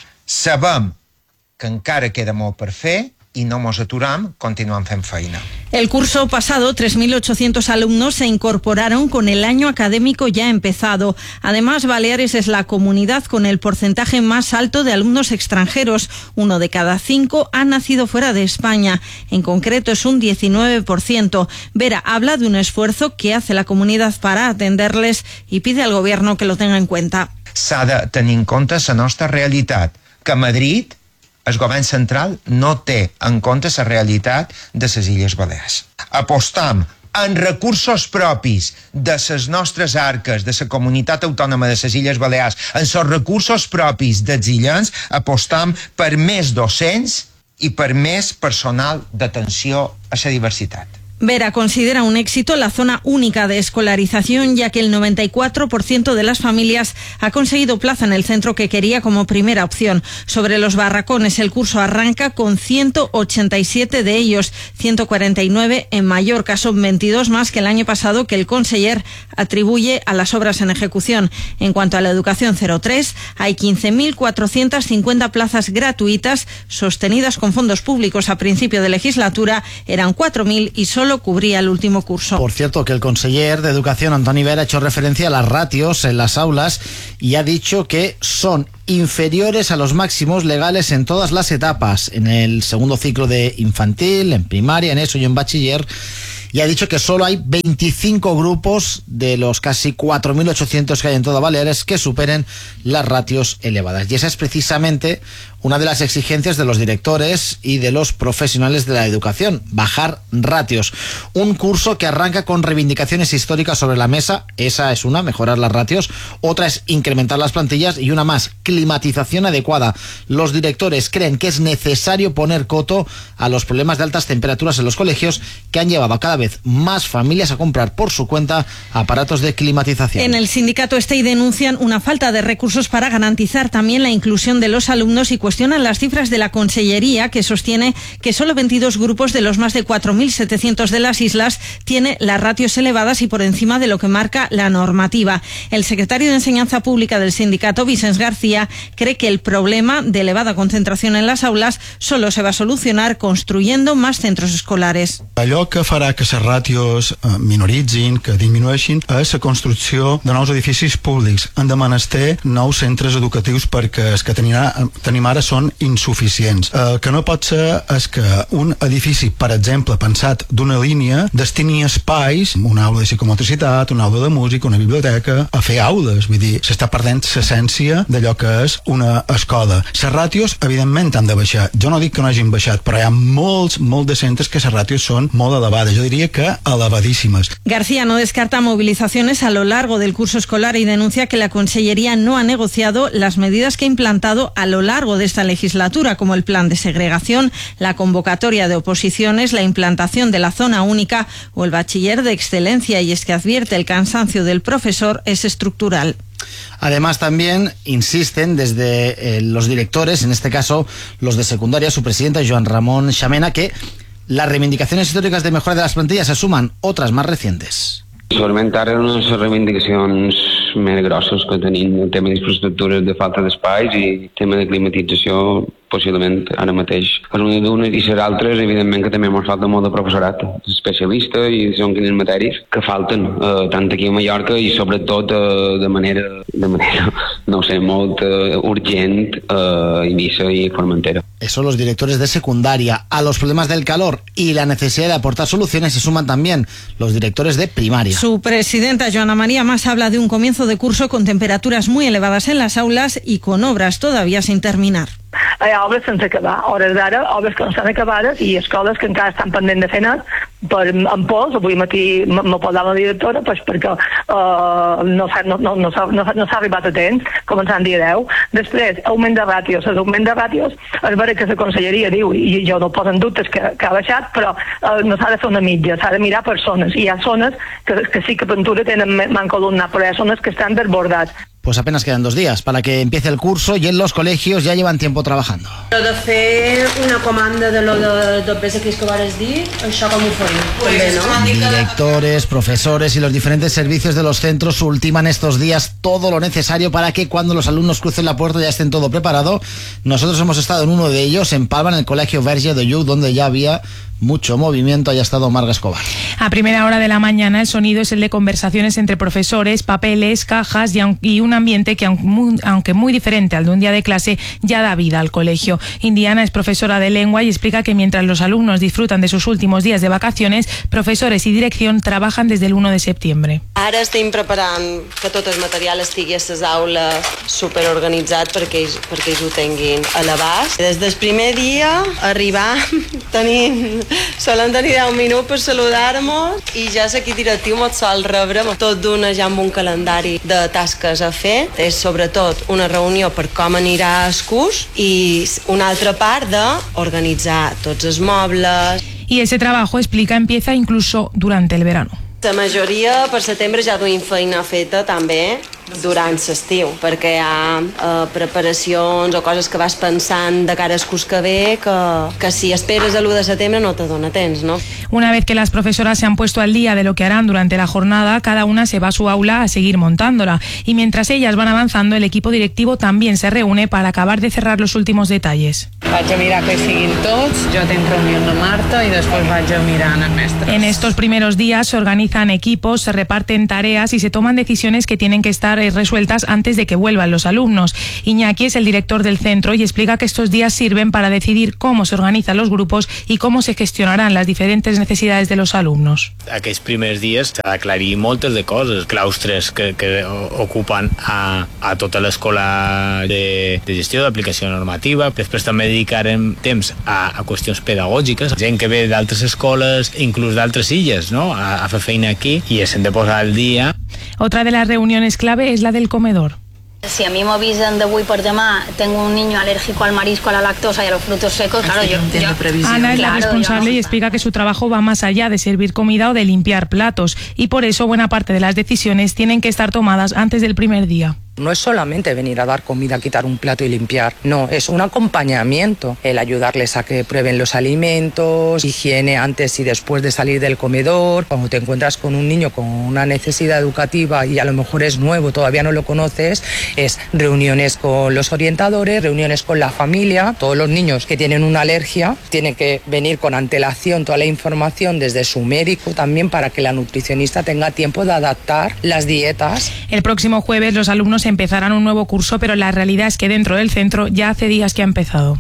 Sabem que encara queda molt per fer y no nos aturam, continuam fent feina. El curso pasado, tres mil ochocientos alumnos se incorporaron con el año académico ya empezado. Además, Baleares es la comunidad con el porcentaje más alto de alumnos extranjeros. Uno de cada cinco ha nacido fuera de España. En concreto, es un diecinueve por ciento. Vera habla de un esfuerzo que hace la comunidad para atenderles y pide al gobierno que lo tenga en cuenta. S'ha de tenir en compte la nostra realitat, que Madrid, el govern central, no té en compte la realitat de les Illes Balears. Apostam en recursos propis de les nostres arques, de la comunitat autònoma de les Illes Balears, en els recursos propis dels illens, apostam per més docents i per més personal d'atenció a la diversitat. Vera considera un éxito la zona única de escolarización, ya que el noventa y cuatro por ciento de las familias ha conseguido plaza en el centro que quería como primera opción. Sobre los barracones, el curso arranca con ciento ochenta y siete de ellos, ciento cuarenta y nueve en Mallorca, son veintidós más que el año pasado, que el conseller atribuye a las obras en ejecución. En cuanto a la educación cero tres, hay quince mil cuatrocientas cincuenta plazas gratuitas sostenidas con fondos públicos. A principio de legislatura eran cuatro mil y solo cubría el último curso. Por cierto, que el conseller de Educación, Antoni Vera, ha hecho referencia a las ratios en las aulas y ha dicho que son inferiores a los máximos legales en todas las etapas, en el segundo ciclo de infantil, en primaria, en eso y en bachiller. Y ha dicho que solo hay veinticinco grupos de los casi cuatro mil ochocientos que hay en toda Baleares que superen las ratios elevadas. Y esa es precisamente una de las exigencias de los directores y de los profesionales de la educación, bajar ratios. Un curso que arranca con reivindicaciones históricas sobre la mesa, esa es una, mejorar las ratios. Otra es incrementar las plantillas y una más, climatización adecuada. Los directores creen que es necesario poner coto a los problemas de altas temperaturas en los colegios que han llevado a cada vez más familias a comprar por su cuenta aparatos de climatización. En el sindicato STEI denuncian una falta de recursos para garantizar también la inclusión de los alumnos y cuestionan las cifras de la Consellería, que sostiene que solo veintidós grupos de los más de cuatro mil setecientos de las islas tiene las ratios elevadas y por encima de lo que marca la normativa. El secretario de Enseñanza Pública del sindicato, Vicens García, cree que el problema de elevada concentración en las aulas solo se va a solucionar construyendo más centros escolares. Allò que farà que les ràtios minoritzin, que disminueixin, és la construcció de nous edificis públics. Han de menester nous centres educatius perquè els que tenim ara són insuficients. El que no pot ser és que un edifici, per exemple, pensat d'una línia, destini espais, una aula de psicomotricitat, una aula de música, una biblioteca, a fer aules. Vull dir, s'està perdent l'essència d'allò que és una escola. Les ràtios, evidentment, han de baixar. Jo no dic que no hagin baixat, però hi ha molts, molts de centres que les ràtios són molt elevades. Jo diria que elevadísimas. García no descarta movilizaciones a lo largo del curso escolar y denuncia que la Consellería no ha negociado las medidas que ha implantado a lo largo de esta legislatura, como el plan de segregación, la convocatoria de oposiciones, la implantación de la zona única o el bachiller de excelencia, y es que advierte el cansancio del profesor es estructural. Además, también insisten desde eh, los directores, en este caso los de secundaria, su presidenta Joan Ramon Xamena, que las reivindicaciones históricas de mejora de las plantillas se suman otras más recientes. Segurament ara unes reivindicacions més grosses que tenim, el tema d'infraestructures, de falta d'espais i tema de climatització, possiblement ara mateix. Per una d'una i ser altres, evidentment que també ens falta molt de professorat especialista i són quines matèries que falten, eh, tant aquí a Mallorca i sobretot eh, de manera, de manera, no sé, molt eh, urgent eh, a Eivissa i Formentera. Eso los directores de secundaria. A los problemas del calor y la necesidad de aportar soluciones se suman también los directores de primaria. Su presidenta, Joana María Mas, habla de un comienzo de curso con temperaturas muy elevadas en las aulas y con obras todavía sin terminar. Hi ha obres sense acabar, hores d'ara, obres que no estan acabades i escoles que encara estan pendent de fer anar per, amb pors. Avui matí me posava la directora pues, perquè uh, no s'ha no, no, no, no, no arribat a temps, començant dia deu. Després, augment de ràtios. L'augment de ràtios és vera que la Conselleria diu, i jo no poso en dubtes que, que ha baixat, però uh, no s'ha de fer una mitja, s'ha de mirar per zones. I hi ha zones que, que sí que Ventura tenen manca alumnat, però hi ha zones que estan desbordats. Pues apenas quedan dos días para que empiece el curso y en los colegios ya llevan tiempo trabajando. Lo de fer una comanda de lo de dos veces que vares dir, això com ho farem? Pues, també, no? Directores, profesores y los diferentes servicios de los centros ultiman estos días todo lo necesario para que cuando los alumnos crucen la puerta ya estén todo preparado. Nosotros hemos estado en uno de ellos, en Palma, en el Colegio Verge de Lluc, donde ya había mucho movimiento. Haya estado Marga Escobar. A primera hora de la mañana el sonido es el de conversaciones entre profesores, papeles, cajas y un ambiente que, aunque muy diferente al de un día de clase, ya da vida al colegio. Indiana es profesora de lengua y explica que mientras los alumnos disfrutan de sus últimos días de vacaciones, profesores y dirección trabajan desde el uno de septiembre. Ara estem preparant que tot el material estigui a les aules superorganitzat perquè ells, perquè ells ho tinguin a l'abast. Des del primer dia arribar tenint solen tenir deu minuts per saludar-nos i ja l'equip directiu ens sol rebre tot d'una ja amb un calendari de tasques a fer. És sobretot una reunió per com anirà el curs i una altra part d'organitzar tots els mobles. Y ese trabajo, explica, empieza incluso durante el verano. La majoria per setembre ja duim feina feta també durant l'estiu, perquè hi ha eh, preparacions o coses que vas pensant de cara al curs que ve que, que si esperes a l'u de setembre no te dona temps, ¿no? Una vez que las profesoras se han puesto al día de lo que harán durante la jornada, cada una se va a su aula a seguir montándola. Y mientras ellas van avanzando, el equipo directivo también se reúne para acabar de cerrar los últimos detalles. Vaig a mirar que siguin tots, jo tenc reunió amb la Marta i després vaig a mirar amb els mestres. En estos primeros días se organizan equipos, se reparten tareas y se toman decisiones que tienen que estar resueltas antes de que vuelvan los alumnos. Iñaki es el director del centro y explica que estos días sirven para decidir cómo se organizan los grupos y cómo se gestionarán las diferentes necesidades de los alumnos. Aquests primers dies s'ha d'aclarir moltes de coses, claustres que, que ocupen a, a tota l'escola de, de gestió d'aplicació normativa. Després també dedicarem temps a, a qüestions pedagògiques, gent que ve d'altres escoles, inclús d'altres illes, no? a, a fer feina aquí i s'hem de posar al dia. Otra de las reuniones clave es la del comedor. Si a mí me avisan de hoy por demás, tengo un niño alérgico al marisco, a la lactosa y a los frutos secos, claro, yo, yo Ana es la claro, responsable yo no. y explica que su trabajo va más allá de servir comida o de limpiar platos, y por eso buena parte de las decisiones tienen que estar tomadas antes del primer día. No es solamente venir a dar comida, quitar un plato y limpiar, no, es un acompañamiento, el ayudarles a que prueben los alimentos, higiene antes y después de salir del comedor. Cuando te encuentras con un niño con una necesidad educativa y a lo mejor es nuevo, todavía no lo conoces, es reuniones con los orientadores, reuniones con la familia. Todos los niños que tienen una alergia tienen que venir con antelación toda la información desde su médico también para que la nutricionista tenga tiempo de adaptar las dietas. El próximo jueves los alumnos empezarán un nuevo curso, pero la realidad es que dentro del centro ya hace días que ha empezado.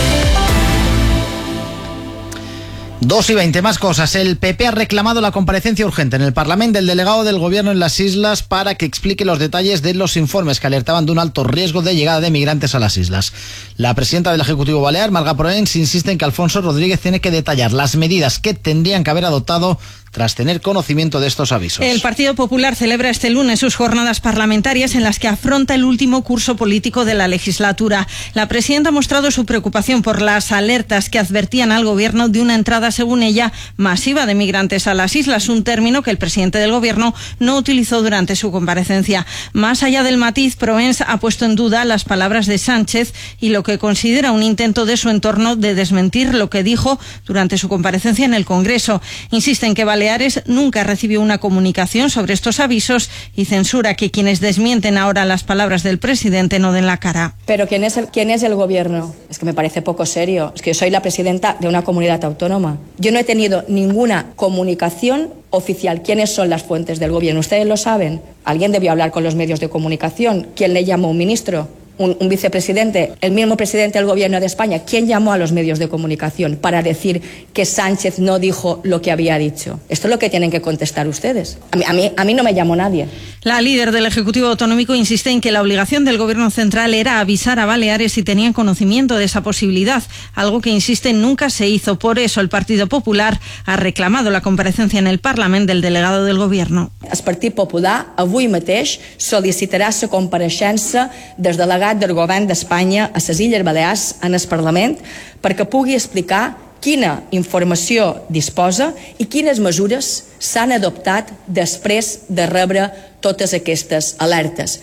Dos y veinte, más cosas. El P P ha reclamado la comparecencia urgente en el Parlamento del delegado del Gobierno en las islas para que explique los detalles de los informes que alertaban de un alto riesgo de llegada de migrantes a las islas. La presidenta del Ejecutivo Balear, Marga Proens, insiste en que Alfonso Rodríguez tiene que detallar las medidas que tendrían que haber adoptado tras tener conocimiento de estos avisos. El Partido Popular celebra este lunes sus jornadas parlamentarias en las que afronta el último curso político de la legislatura. La presidenta ha mostrado su preocupación por las alertas que advertían al Gobierno de una entrada, según ella, masiva de migrantes a las islas, un término que el presidente del Gobierno no utilizó durante su comparecencia. Más allá del matiz, Proens ha puesto en duda las palabras de Sánchez y lo que considera un intento de su entorno de desmentir lo que dijo durante su comparecencia en el Congreso. Insiste en que Baleares nunca recibió una comunicación sobre estos avisos y censura que quienes desmienten ahora las palabras del presidente no den la cara. Pero ¿quién es el, quién es el gobierno? Es que me parece poco serio. Es que yo soy la presidenta de una comunidad autónoma. Yo no he tenido ninguna comunicación oficial. ¿Quiénes son las fuentes del gobierno? ¿Ustedes lo saben? Alguien debió hablar con los medios de comunicación. ¿Quién le llamó? ¿Un ministro? Un, un vicepresidente, el mismo presidente del Gobierno de España. ¿Quién llamó a los medios de comunicación para decir que Sánchez no dijo lo que había dicho? Esto es lo que tienen que contestar ustedes. A mí, a mí, a mí no me llamó nadie. La líder del Ejecutivo Autonómico insiste en que la obligación del Gobierno central era avisar a Baleares si tenían conocimiento de esa posibilidad, algo que, insiste, nunca se hizo. Por eso el Partido Popular ha reclamado la comparecencia en el Parlamento del delegado del Gobierno. El Partit Popular avui mateix sol·licitarà la compareixença del delegat del Govern d'Espanya a les Illes Balears en el Parlament perquè pugui explicar quina informació disposa i quines mesures s'han adoptat després de rebre totes aquestes alertes.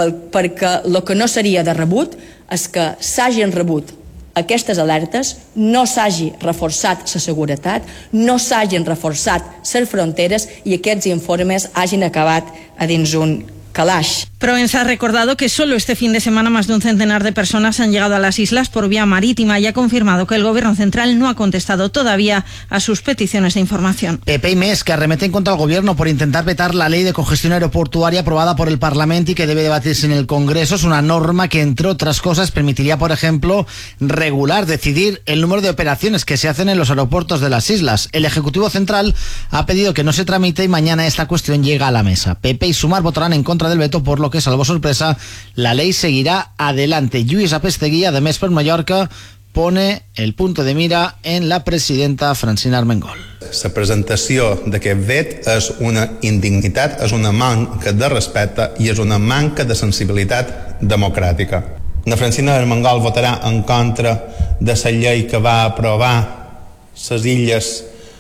Perquè el que no seria de rebut és que s'hagin rebut aquestes alertes, no s'hagi reforçat la seguretat, no s'hagin reforçat les fronteres i aquests informes hagin acabat a dins un calaix. Proens ha recordado que solo este fin de semana más de un centenar de personas han llegado a las islas por vía marítima y ha confirmado que el Gobierno central no ha contestado todavía a sus peticiones de información. P P y M E S que arremeten contra el Gobierno por intentar vetar la ley de congestión aeroportuaria aprobada por el Parlamento y que debe debatirse en el Congreso. Es una norma que, entre otras cosas, permitiría, por ejemplo, regular, decidir el número de operaciones que se hacen en los aeropuertos de las islas. El Ejecutivo Central ha pedido que no se tramite y mañana esta cuestión llega a la mesa. P P y Sumar votarán en contra del veto, por lo que, salvo sorpresa, la ley seguirá adelante. Lluís Apesteguía, de Més per Mallorca, pone el punto de mira en la presidenta Francina Armengol. La presentació d'aquest vet és una indignitat, és una manca de respecte i és una manca de sensibilitat democràtica. La Francina Armengol votarà en contra de la llei que va aprovar les illes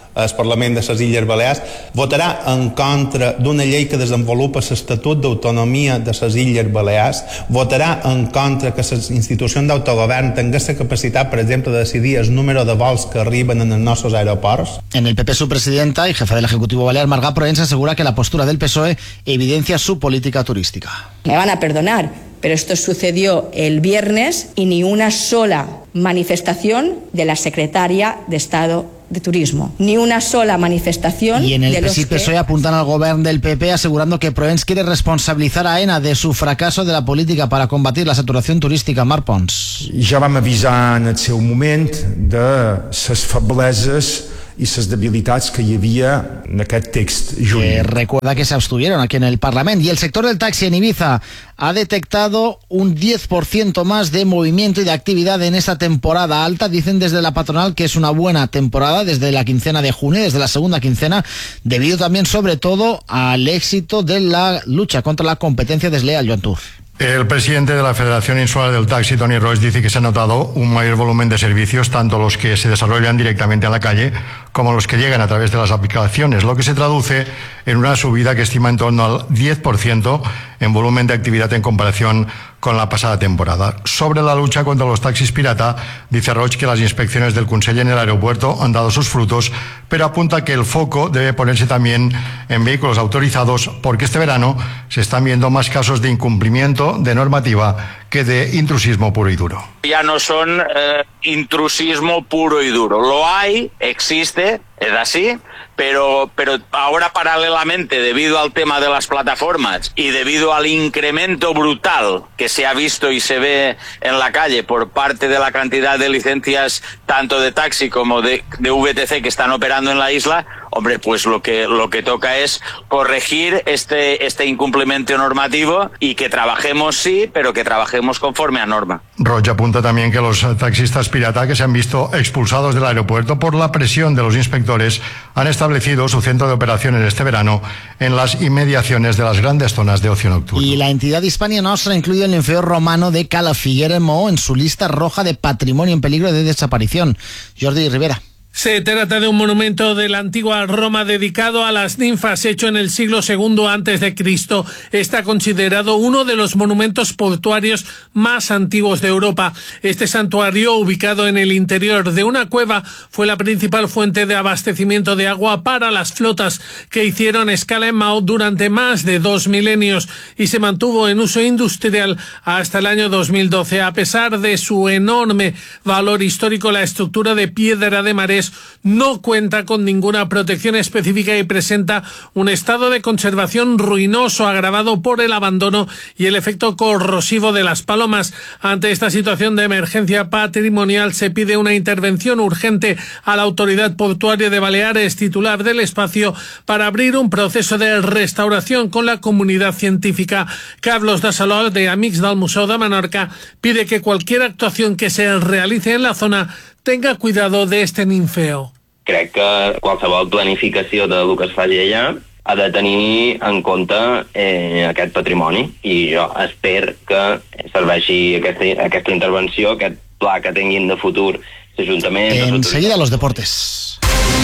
al Parlament de les Illes Balears, votarà en contra d'una llei que desenvolupa l'Estatut d'Autonomia de les Illes Balears, votarà en contra que les institucions d'autogovern tinguin la capacitat, per exemple, de decidir el número de vols que arriben en els nostres aeroports. En el P P, su presidenta y jefa del Ejecutivo Balear, Marga Proens, asegura que la postura del P S O E evidencia su política turística. Me van a perdonar, pero esto sucedió el viernes y ni una sola manifestación de la secretaria de Estado de Turismo. Ni una sola manifestación. Y en el de los P S I P S O E apuntan al gobierno del P P asegurando que Proens quiere responsabilizar a AENA de su fracaso de la política para combatir la saturación turística. Marc Pons. Ja vam avisar en el seu moment de les febleses y las debilidades que hi havia en aquest text jurídic. Eh, recuerda que se abstuvieron aquí en el Parlamento. Y el sector del taxi en Ibiza ha detectado un diez por ciento más de movimiento y de actividad en esta temporada alta. Dicen desde la patronal que es una buena temporada desde la quincena de junio, desde la segunda quincena, debido también sobre todo al éxito de la lucha contra la competencia desleal. Joan Tur. El presidente de la Federación Insular del Taxi, Tony Roig, dice que se ha notado un mayor volumen de servicios, tanto los que se desarrollan directamente en la calle como los que llegan a través de las aplicaciones, lo que se traduce en una subida que estima en torno al diez por ciento en volumen de actividad en comparación con la pasada temporada. Sobre la lucha contra los taxis pirata, dice Roig que las inspecciones del Consell en el aeropuerto han dado sus frutos, pero apunta que el foco debe ponerse también en vehículos autorizados, porque este verano se están viendo más casos de incumplimiento de normativa que de intrusismo puro y duro. Ya no son eh, intrusismo puro y duro. Lo hay, existe, es así, pero, pero ahora paralelamente, debido al tema de las plataformas y debido al incremento brutal que se ha visto y se ve en la calle por parte de la cantidad de licencias tanto de taxi como de, de V T C que están operando en la isla, hombre, pues lo que, lo que toca es corregir este, este incumplimiento normativo y que trabajemos sí, pero que trabajemos conforme a norma. Roig apunta también que los taxistas pirata que se han visto expulsados del aeropuerto por la presión de los inspectores han establecido su centro de operaciones este verano en las inmediaciones de las grandes zonas de ocio nocturno. Y la entidad Hispania Nostra incluye el Ninfeo romano de Cala Figuera en Maó en su lista roja de patrimonio en peligro de desaparición. Jordi Rivera. Se trata de un monumento de la antigua Roma dedicado a las ninfas, hecho en el siglo segundo antes de Cristo. Está considerado uno de los monumentos portuarios más antiguos de Europa. Este santuario, ubicado en el interior de una cueva, fue la principal fuente de abastecimiento de agua para las flotas que hicieron escala en Maó durante más de dos milenios y se mantuvo en uso industrial hasta el año dos mil doce. A pesar de su enorme valor histórico, la estructura de piedra de marés no cuenta con ninguna protección específica y presenta un estado de conservación ruinoso agravado por el abandono y el efecto corrosivo de las palomas. Ante esta situación de emergencia patrimonial se pide una intervención urgente a la Autoridad Portuaria de Baleares, titular del espacio, para abrir un proceso de restauración con la comunidad científica. Carlos Dasalol, de Amics del Museu de Menorca, pide que cualquier actuación que se realice en la zona tenga cuidado de este ninfeo. Crec que qualsevol planificació de lo que es faci allà ha de tenir en compte eh, aquest patrimoni i jo espero que serveixi aquesta, aquesta intervenció, aquest pla que tinguin de futur l'Ajuntament. Enseguida los deportes.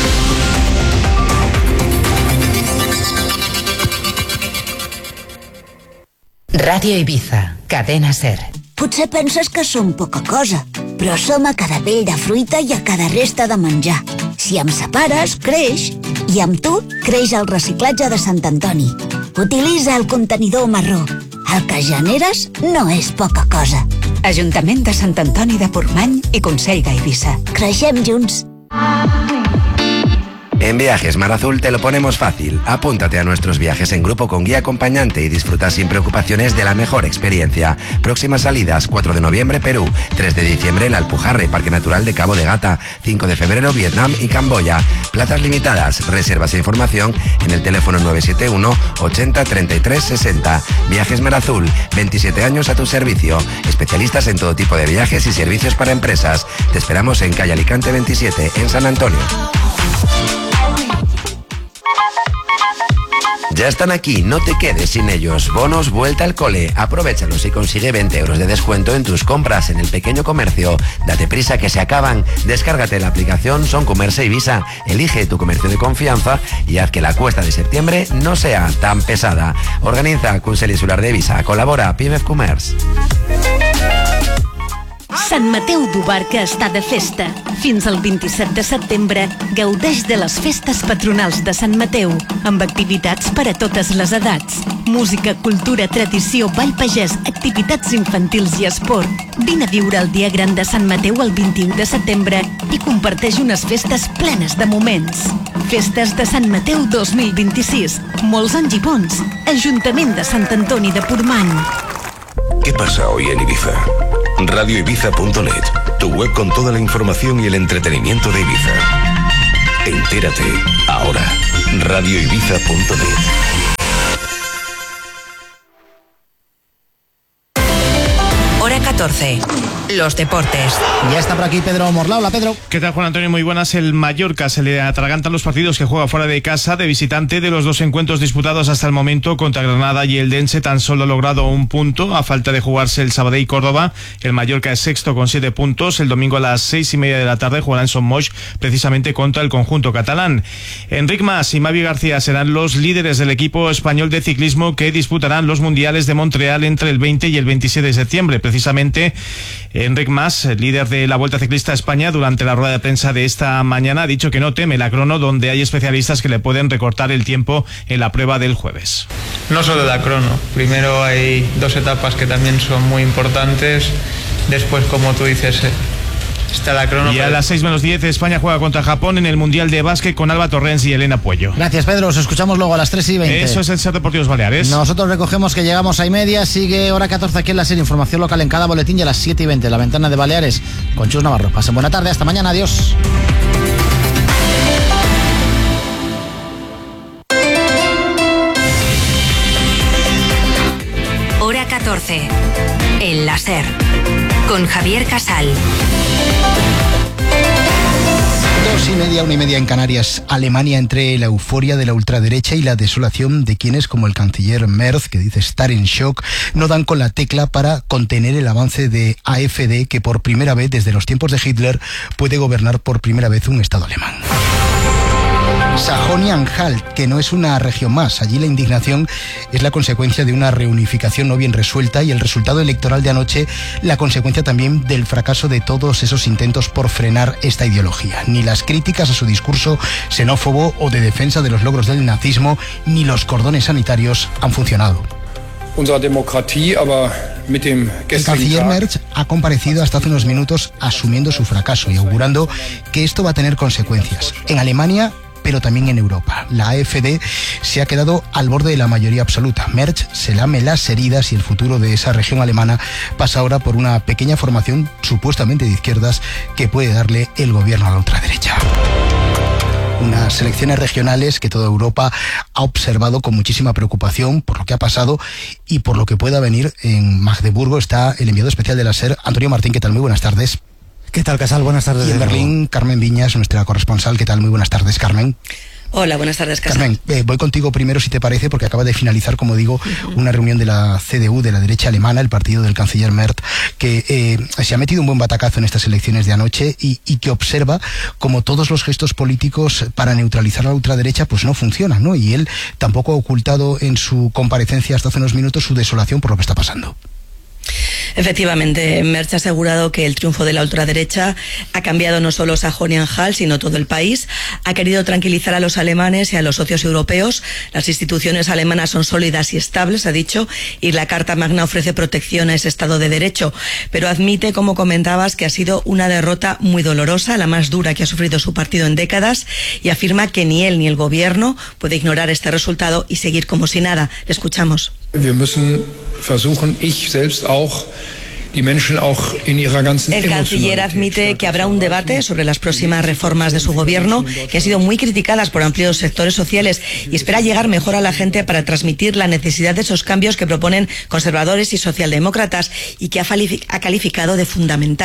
Radio Ibiza, Cadena SER. Potser penses que som poca cosa, però som a cada pell de fruita i a cada resta de menjar. Si em separes, creix, i amb tu creix el reciclatge de Sant Antoni. Utilitza el contenidor marró. El que generes no és poca cosa. Ajuntament de Sant Antoni de Portmany i Consell d'Eivissa. Creixem junts. En Viajes Mar Azul te lo ponemos fácil. Apúntate a nuestros viajes en grupo con guía acompañante y disfruta sin preocupaciones de la mejor experiencia. Próximas salidas: cuatro de noviembre Perú, tres de diciembre La Alpujarra, Parque Natural de Cabo de Gata, cinco de febrero Vietnam y Camboya. Plazas limitadas. Reservas e información en el teléfono nueve siete uno ochenta treinta y tres sesenta. Viajes Mar Azul, veintisiete años a tu servicio. Especialistas en todo tipo de viajes y servicios para empresas. Te esperamos en calle Alicante veintisiete, en San Antonio. Ya están aquí, no te quedes sin ellos. Bonos Vuelta al Cole. Aprovéchalos y consigue veinte euros de descuento en tus compras en el pequeño comercio. Date prisa que se acaban. Descárgate la aplicación Son Comerse y Visa. Elige tu comercio de confianza y haz que la cuesta de septiembre no sea tan pesada. Organiza Consell Insular de Visa. Colabora Pimef Commerce. Sant Mateu d'Ubarca està de festa. Fins al vint-i-set de setembre gaudeix de les festes patronals de Sant Mateu, amb activitats per a totes les edats. Música, cultura, tradició, ball pagès, activitats infantils i esport. Vine a viure el dia gran de Sant Mateu el vint-i-u de setembre i comparteix unes festes plenes de moments. Festes de Sant Mateu dos mil vint-i-sis. Molts anys i bons. Ajuntament de Sant Antoni de Portmany. ¿Qué pasa hoy en Ibiza? radio ibiza punto net, tu web con toda la información y el entretenimiento de Ibiza. Entérate ahora. radio ibiza punto net. Hora catorce. Los deportes. Ya está por aquí Pedro Morla. Hola, Pedro. ¿Qué tal, Juan Antonio? Muy buenas. El Mallorca se le atragantan los partidos que juega fuera de casa de visitante de los dos encuentros disputados hasta el momento contra Granada y el Dense. Tan solo ha logrado un punto a falta de jugarse el Sabadell y Córdoba. El Mallorca es sexto con siete puntos. El domingo a las seis y media de la tarde jugará en Son Moix precisamente contra el conjunto catalán. Enric Mas y Mavi García serán los líderes del equipo español de ciclismo que disputarán los mundiales de Montreal entre el veinte y el veintisiete de septiembre. Precisamente Enric Mas, líder de la Vuelta Ciclista a España, durante la rueda de prensa de esta mañana ha dicho que no teme la crono, donde hay especialistas que le pueden recortar el tiempo en la prueba del jueves. No solo la crono, primero hay dos etapas que también son muy importantes, después, como tú dices, está la crono. Y a las seis menos diez España juega contra Japón en el Mundial de Básquet con Alba Torrens y Elena Puello. Gracias, Pedro, os escuchamos luego a las tres y veinte. Eso es el Ser Deportivos Baleares. Nosotros recogemos que llegamos a y media, sigue hora catorce aquí en la serie Información Local en cada boletín y a las siete y veinte la ventana de Baleares con Chus Navarro. Pasen buena tarde, hasta mañana, adiós. Hora catorce. El Láser. Con Javier Casal. Dos y media, una y media en Canarias. Alemania, entre la euforia de la ultraderecha y la desolación de quienes, como el canciller Merz, que dice estar en shock, no dan con la tecla para contener el avance de A F D, que por primera vez desde los tiempos de Hitler puede gobernar por primera vez un Estado alemán. Sajonia-Anhalt, que no es una región más. Allí la indignación es la consecuencia de una reunificación no bien resuelta y el resultado electoral de anoche la consecuencia también del fracaso de todos esos intentos por frenar esta ideología. Ni las críticas a su discurso xenófobo o de defensa de los logros del nazismo, ni los cordones sanitarios han funcionado. El canciller Merz ha comparecido hasta hace unos minutos asumiendo su fracaso y augurando que esto va a tener consecuencias. En Alemania, pero también en Europa. La A F D se ha quedado al borde de la mayoría absoluta. Merz se lame las heridas y el futuro de esa región alemana pasa ahora por una pequeña formación supuestamente de izquierdas que puede darle el gobierno a la ultraderecha. Unas elecciones regionales que toda Europa ha observado con muchísima preocupación por lo que ha pasado y por lo que pueda venir. En Magdeburgo está el enviado especial de la SER, Antonio Martín. ¿Qué tal? Muy buenas tardes. ¿Qué tal, Casal? Buenas tardes. Y en Berlín, Carmen Viñas, nuestra corresponsal. ¿Qué tal? Muy buenas tardes, Carmen. Hola, buenas tardes, Casal. Carmen, eh, voy contigo primero, si te parece, porque acaba de finalizar, como digo, uh-huh. una reunión de la C D U, de la derecha alemana, el partido del canciller Merz, que eh, se ha metido un buen batacazo en estas elecciones de anoche y, y que observa como todos los gestos políticos para neutralizar a la ultraderecha pues no funcionan, ¿no? Y él tampoco ha ocultado en su comparecencia hasta hace unos minutos su desolación por lo que está pasando. Efectivamente, Merz ha asegurado que el triunfo de la ultraderecha ha cambiado no solo Sajonia-Anhalt, sino todo el país. Ha querido tranquilizar a los alemanes y a los socios europeos. Las instituciones alemanas son sólidas y estables, ha dicho, y la Carta Magna ofrece protección a ese Estado de Derecho. Pero admite, como comentabas, que ha sido una derrota muy dolorosa, la más dura que ha sufrido su partido en décadas, y afirma que ni él ni el gobierno puede ignorar este resultado y seguir como si nada. Le escuchamos. Wir müssen versuchen, ich selbst auch, die Menschen auch in ihrer ganzen El canciller admite que habrá un debate sobre las próximas reformas de su gobierno, que han sido muy criticadas por amplios sectores sociales, y espera llegar mejor a la gente para transmitir la necesidad de esos cambios que proponen conservadores y socialdemócratas y que ha calificado de fundamentales.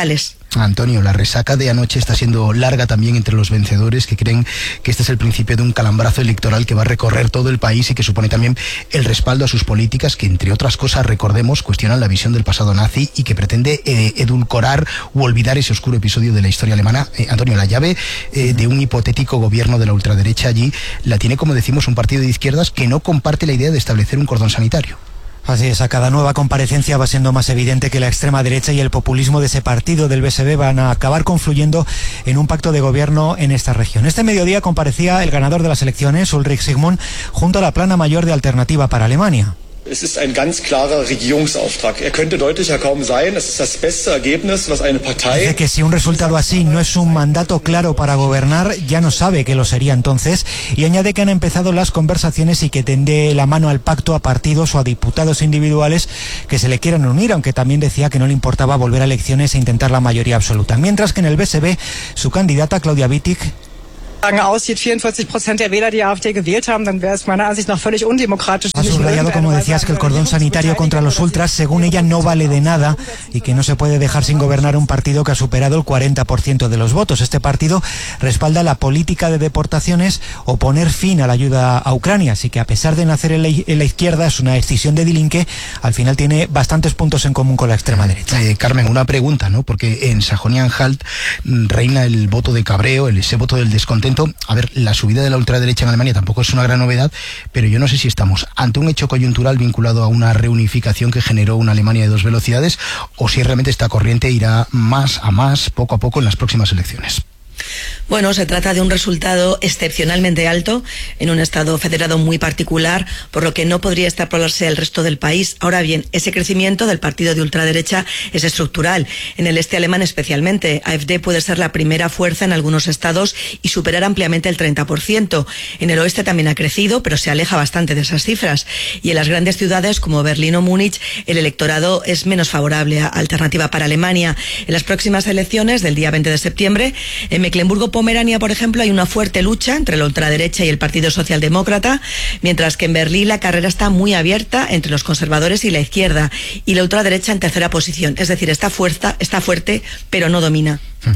Antonio, la resaca de anoche está siendo larga también entre los vencedores, que creen que este es el principio de un calambrazo electoral que va a recorrer todo el país y que supone también el respaldo a sus políticas que, entre otras cosas, recordemos, cuestionan la visión del pasado nazi y que pretende eh, edulcorar u olvidar ese oscuro episodio de la historia alemana. Eh, Antonio, la llave eh, de un hipotético gobierno de la ultraderecha allí la tiene, como decimos, un partido de izquierdas que no comparte la idea de establecer un cordón sanitario. Así es, a cada nueva comparecencia va siendo más evidente que la extrema derecha y el populismo de ese partido del B S B van a acabar confluyendo en un pacto de gobierno en esta región. Este mediodía comparecía el ganador de las elecciones, Ulrich Sigmund, junto a la plana mayor de Alternativa para Alemania. Es ist ein ganz klarer Regierungsauftrag. Er könnte deutlicher kaum sein. Es ist das beste Ergebnis, was eine Partei... Dice que si un resultado así no es un mandato claro para gobernar, ya no sabe que lo sería entonces, y añade que han empezado las conversaciones y que tende la mano al pacto a partidos o a diputados individuales que se le quieran unir, aunque también decía que no le importaba volver a elecciones e intentar la mayoría absoluta. Mientras que en el B S B, su candidata, Claudia Wittig, aussieht, vierundvierzig Prozent der Wähler die AfD gewählt haben, dann wäre es meiner Ansicht nach völlig undemokratisch. Ha subrayado, como decías, que el cordón sanitario contra los ultras, según ella, no vale de nada y que no se puede dejar sin gobernar un partido que ha superado el cuarenta por ciento de los votos. Este partido respalda la política de deportaciones o poner fin a la ayuda a Ucrania, así que a pesar de nacer en la, en la izquierda, es una decisión de Dilinque, al final tiene bastantes puntos en común con la extrema derecha. Eh, Carmen, una pregunta, ¿no? Porque en Sajonia-Anhalt reina el voto de cabreo, el, ese voto del descontento. A ver, la subida de la ultraderecha en Alemania tampoco es una gran novedad, pero yo no sé si estamos ante un hecho coyuntural vinculado a una reunificación que generó una Alemania de dos velocidades o si realmente esta corriente irá más a más, poco a poco, en las próximas elecciones. Bueno, se trata de un resultado excepcionalmente alto en un estado federado muy particular, por lo que no podría extrapolarse al resto del país. Ahora bien, ese crecimiento del partido de ultraderecha es estructural. En el este alemán especialmente, AfD puede ser la primera fuerza en algunos estados y superar ampliamente el treinta por ciento. En el oeste también ha crecido, pero se aleja bastante de esas cifras. Y en las grandes ciudades como Berlín o Múnich, el electorado es menos favorable a Alternativa para Alemania. En las próximas elecciones del día veinte de septiembre, en Mecklemburgo-Pomerania, por ejemplo, hay una fuerte lucha entre la ultraderecha y el Partido Socialdemócrata, mientras que en Berlín la carrera está muy abierta entre los conservadores y la izquierda, y la ultraderecha en tercera posición. Es decir, está, fuerza, está fuerte, pero no domina.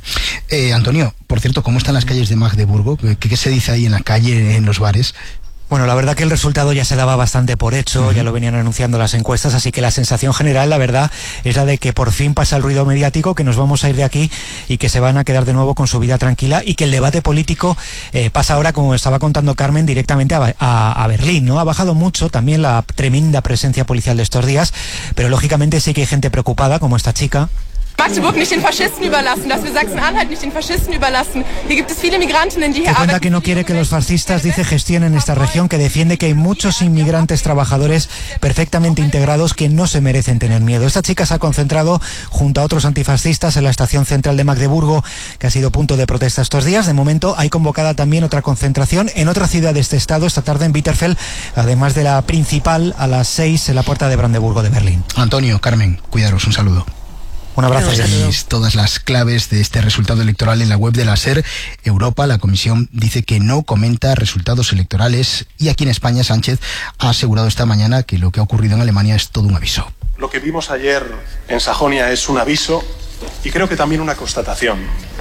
Eh, Antonio, por cierto, ¿cómo están las calles de Magdeburgo? ¿Qué, qué se dice ahí en la calle, en los bares? Bueno, la verdad que el resultado ya se daba bastante por hecho, uh-huh. ya lo venían anunciando las encuestas, así que la sensación general, la verdad, es la de que por fin pasa el ruido mediático, que nos vamos a ir de aquí y que se van a quedar de nuevo con su vida tranquila y que el debate político eh, pasa ahora, como estaba contando Carmen, directamente a, a, a Berlín, ¿no? Ha bajado mucho también la tremenda presencia policial de estos días, pero lógicamente sí que hay gente preocupada, como esta chica. Magdeburg nicht den Faschisten überlassen, dass wir Sachsen-Anhalt nicht den Faschisten überlassen. Hier gibt es viele Migrantinnen, die hier arbeiten. Cuenta que no quiere que los fascistas, dice, gestionen esta región, que defiende que hay muchos inmigrantes trabajadores perfectamente integrados que no se merecen tener miedo. Esta chica se ha concentrado junto a otros antifascistas en la estación central de Magdeburgo, que ha sido punto de protesta estos días. De momento hay convocada también otra concentración en otra ciudad de este estado, esta tarde en Bitterfeld, además de la principal a las seis en la puerta de Brandeburgo de Berlín. Antonio, Carmen, cuidaros, un saludo. Un abrazo. Tenéis todas las claves de este resultado electoral en la web de la SER. Europa, la comisión, dice que no comenta resultados electorales y aquí en España Sánchez ha asegurado esta mañana que lo que ha ocurrido en Alemania es todo un aviso. Lo que vimos ayer en Sajonia es un aviso y creo que también una constatación.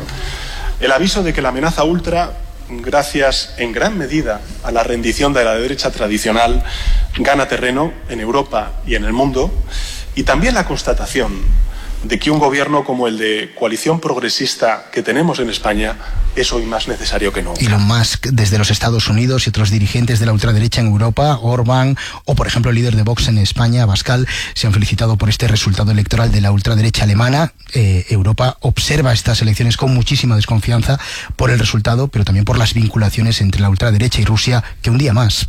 El aviso de que la amenaza ultra, gracias en gran medida a la rendición de la derecha tradicional, gana terreno en Europa y en el mundo, y también la constatación de que un gobierno como el de coalición progresista que tenemos en España es hoy más necesario que nunca. Elon Musk desde los Estados Unidos y otros dirigentes de la ultraderecha en Europa, Orbán o por ejemplo el líder de Vox en España, Abascal, se han felicitado por este resultado electoral de la ultraderecha alemana. Eh, Europa observa estas elecciones con muchísima desconfianza por el resultado, pero también por las vinculaciones entre la ultraderecha y Rusia, que un día más...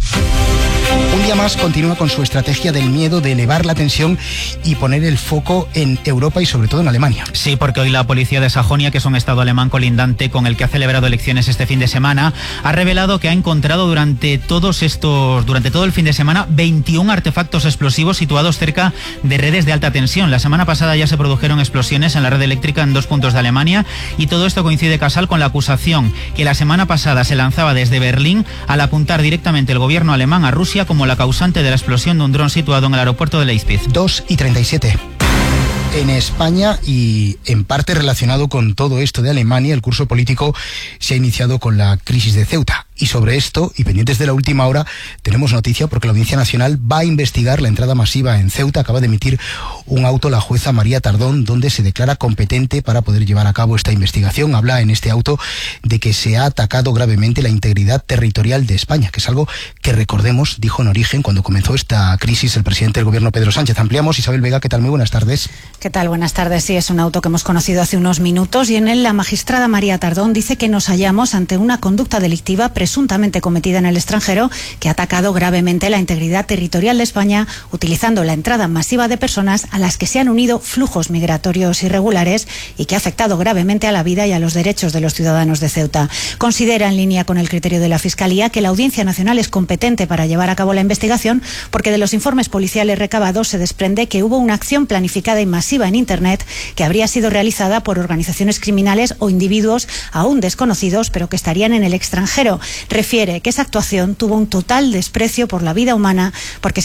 Un día más continúa con su estrategia del miedo, de elevar la tensión y poner el foco en Europa y sobre todo en Alemania. Sí, porque hoy la policía de Sajonia, que es un estado alemán colindante con el que ha celebrado elecciones este fin de semana, ha revelado que ha encontrado durante todos estos, durante todo el fin de semana, veintiún artefactos explosivos situados cerca de redes de alta tensión. La semana pasada ya se produjeron explosiones en la red eléctrica en dos puntos de Alemania y todo esto coincide casual con la acusación que la semana pasada se lanzaba desde Berlín al apuntar directamente el gobierno alemán a Rusia como la causante de la explosión de un dron situado en el aeropuerto de Leipzig. dos y treinta y siete. en España y en parte relacionado con todo esto de Alemania, el curso político se ha iniciado con la crisis de Ceuta. Y sobre esto, y pendientes de la última hora, tenemos noticia porque la Audiencia Nacional va a investigar la entrada masiva en Ceuta. Acaba de emitir un auto la jueza María Tardón, donde se declara competente para poder llevar a cabo esta investigación. Habla en este auto de que se ha atacado gravemente la integridad territorial de España, que es algo que, recordemos, dijo en origen cuando comenzó esta crisis el presidente del gobierno Pedro Sánchez. Ampliamos. Isabel Vega, ¿qué tal? Muy buenas tardes. ¿Qué tal? Buenas tardes. Sí, es un auto que hemos conocido hace unos minutos y en él la magistrada María Tardón dice que nos hallamos ante una conducta delictiva presuntamente cometida en el extranjero que ha atacado gravemente la integridad territorial de España utilizando la entrada masiva de personas a las que se han unido flujos migratorios irregulares y que ha afectado gravemente a la vida y a los derechos de los ciudadanos de Ceuta. Considera, en línea con el criterio de la Fiscalía, que la Audiencia Nacional es competente para llevar a cabo la investigación porque de los informes policiales recabados se desprende que hubo una acción planificada y masiva en Internet que habría sido realizada por organizaciones criminales o individuos aún desconocidos pero que estarían en el extranjero. Refiere que esa actuación tuvo un total desprecio por la vida humana porque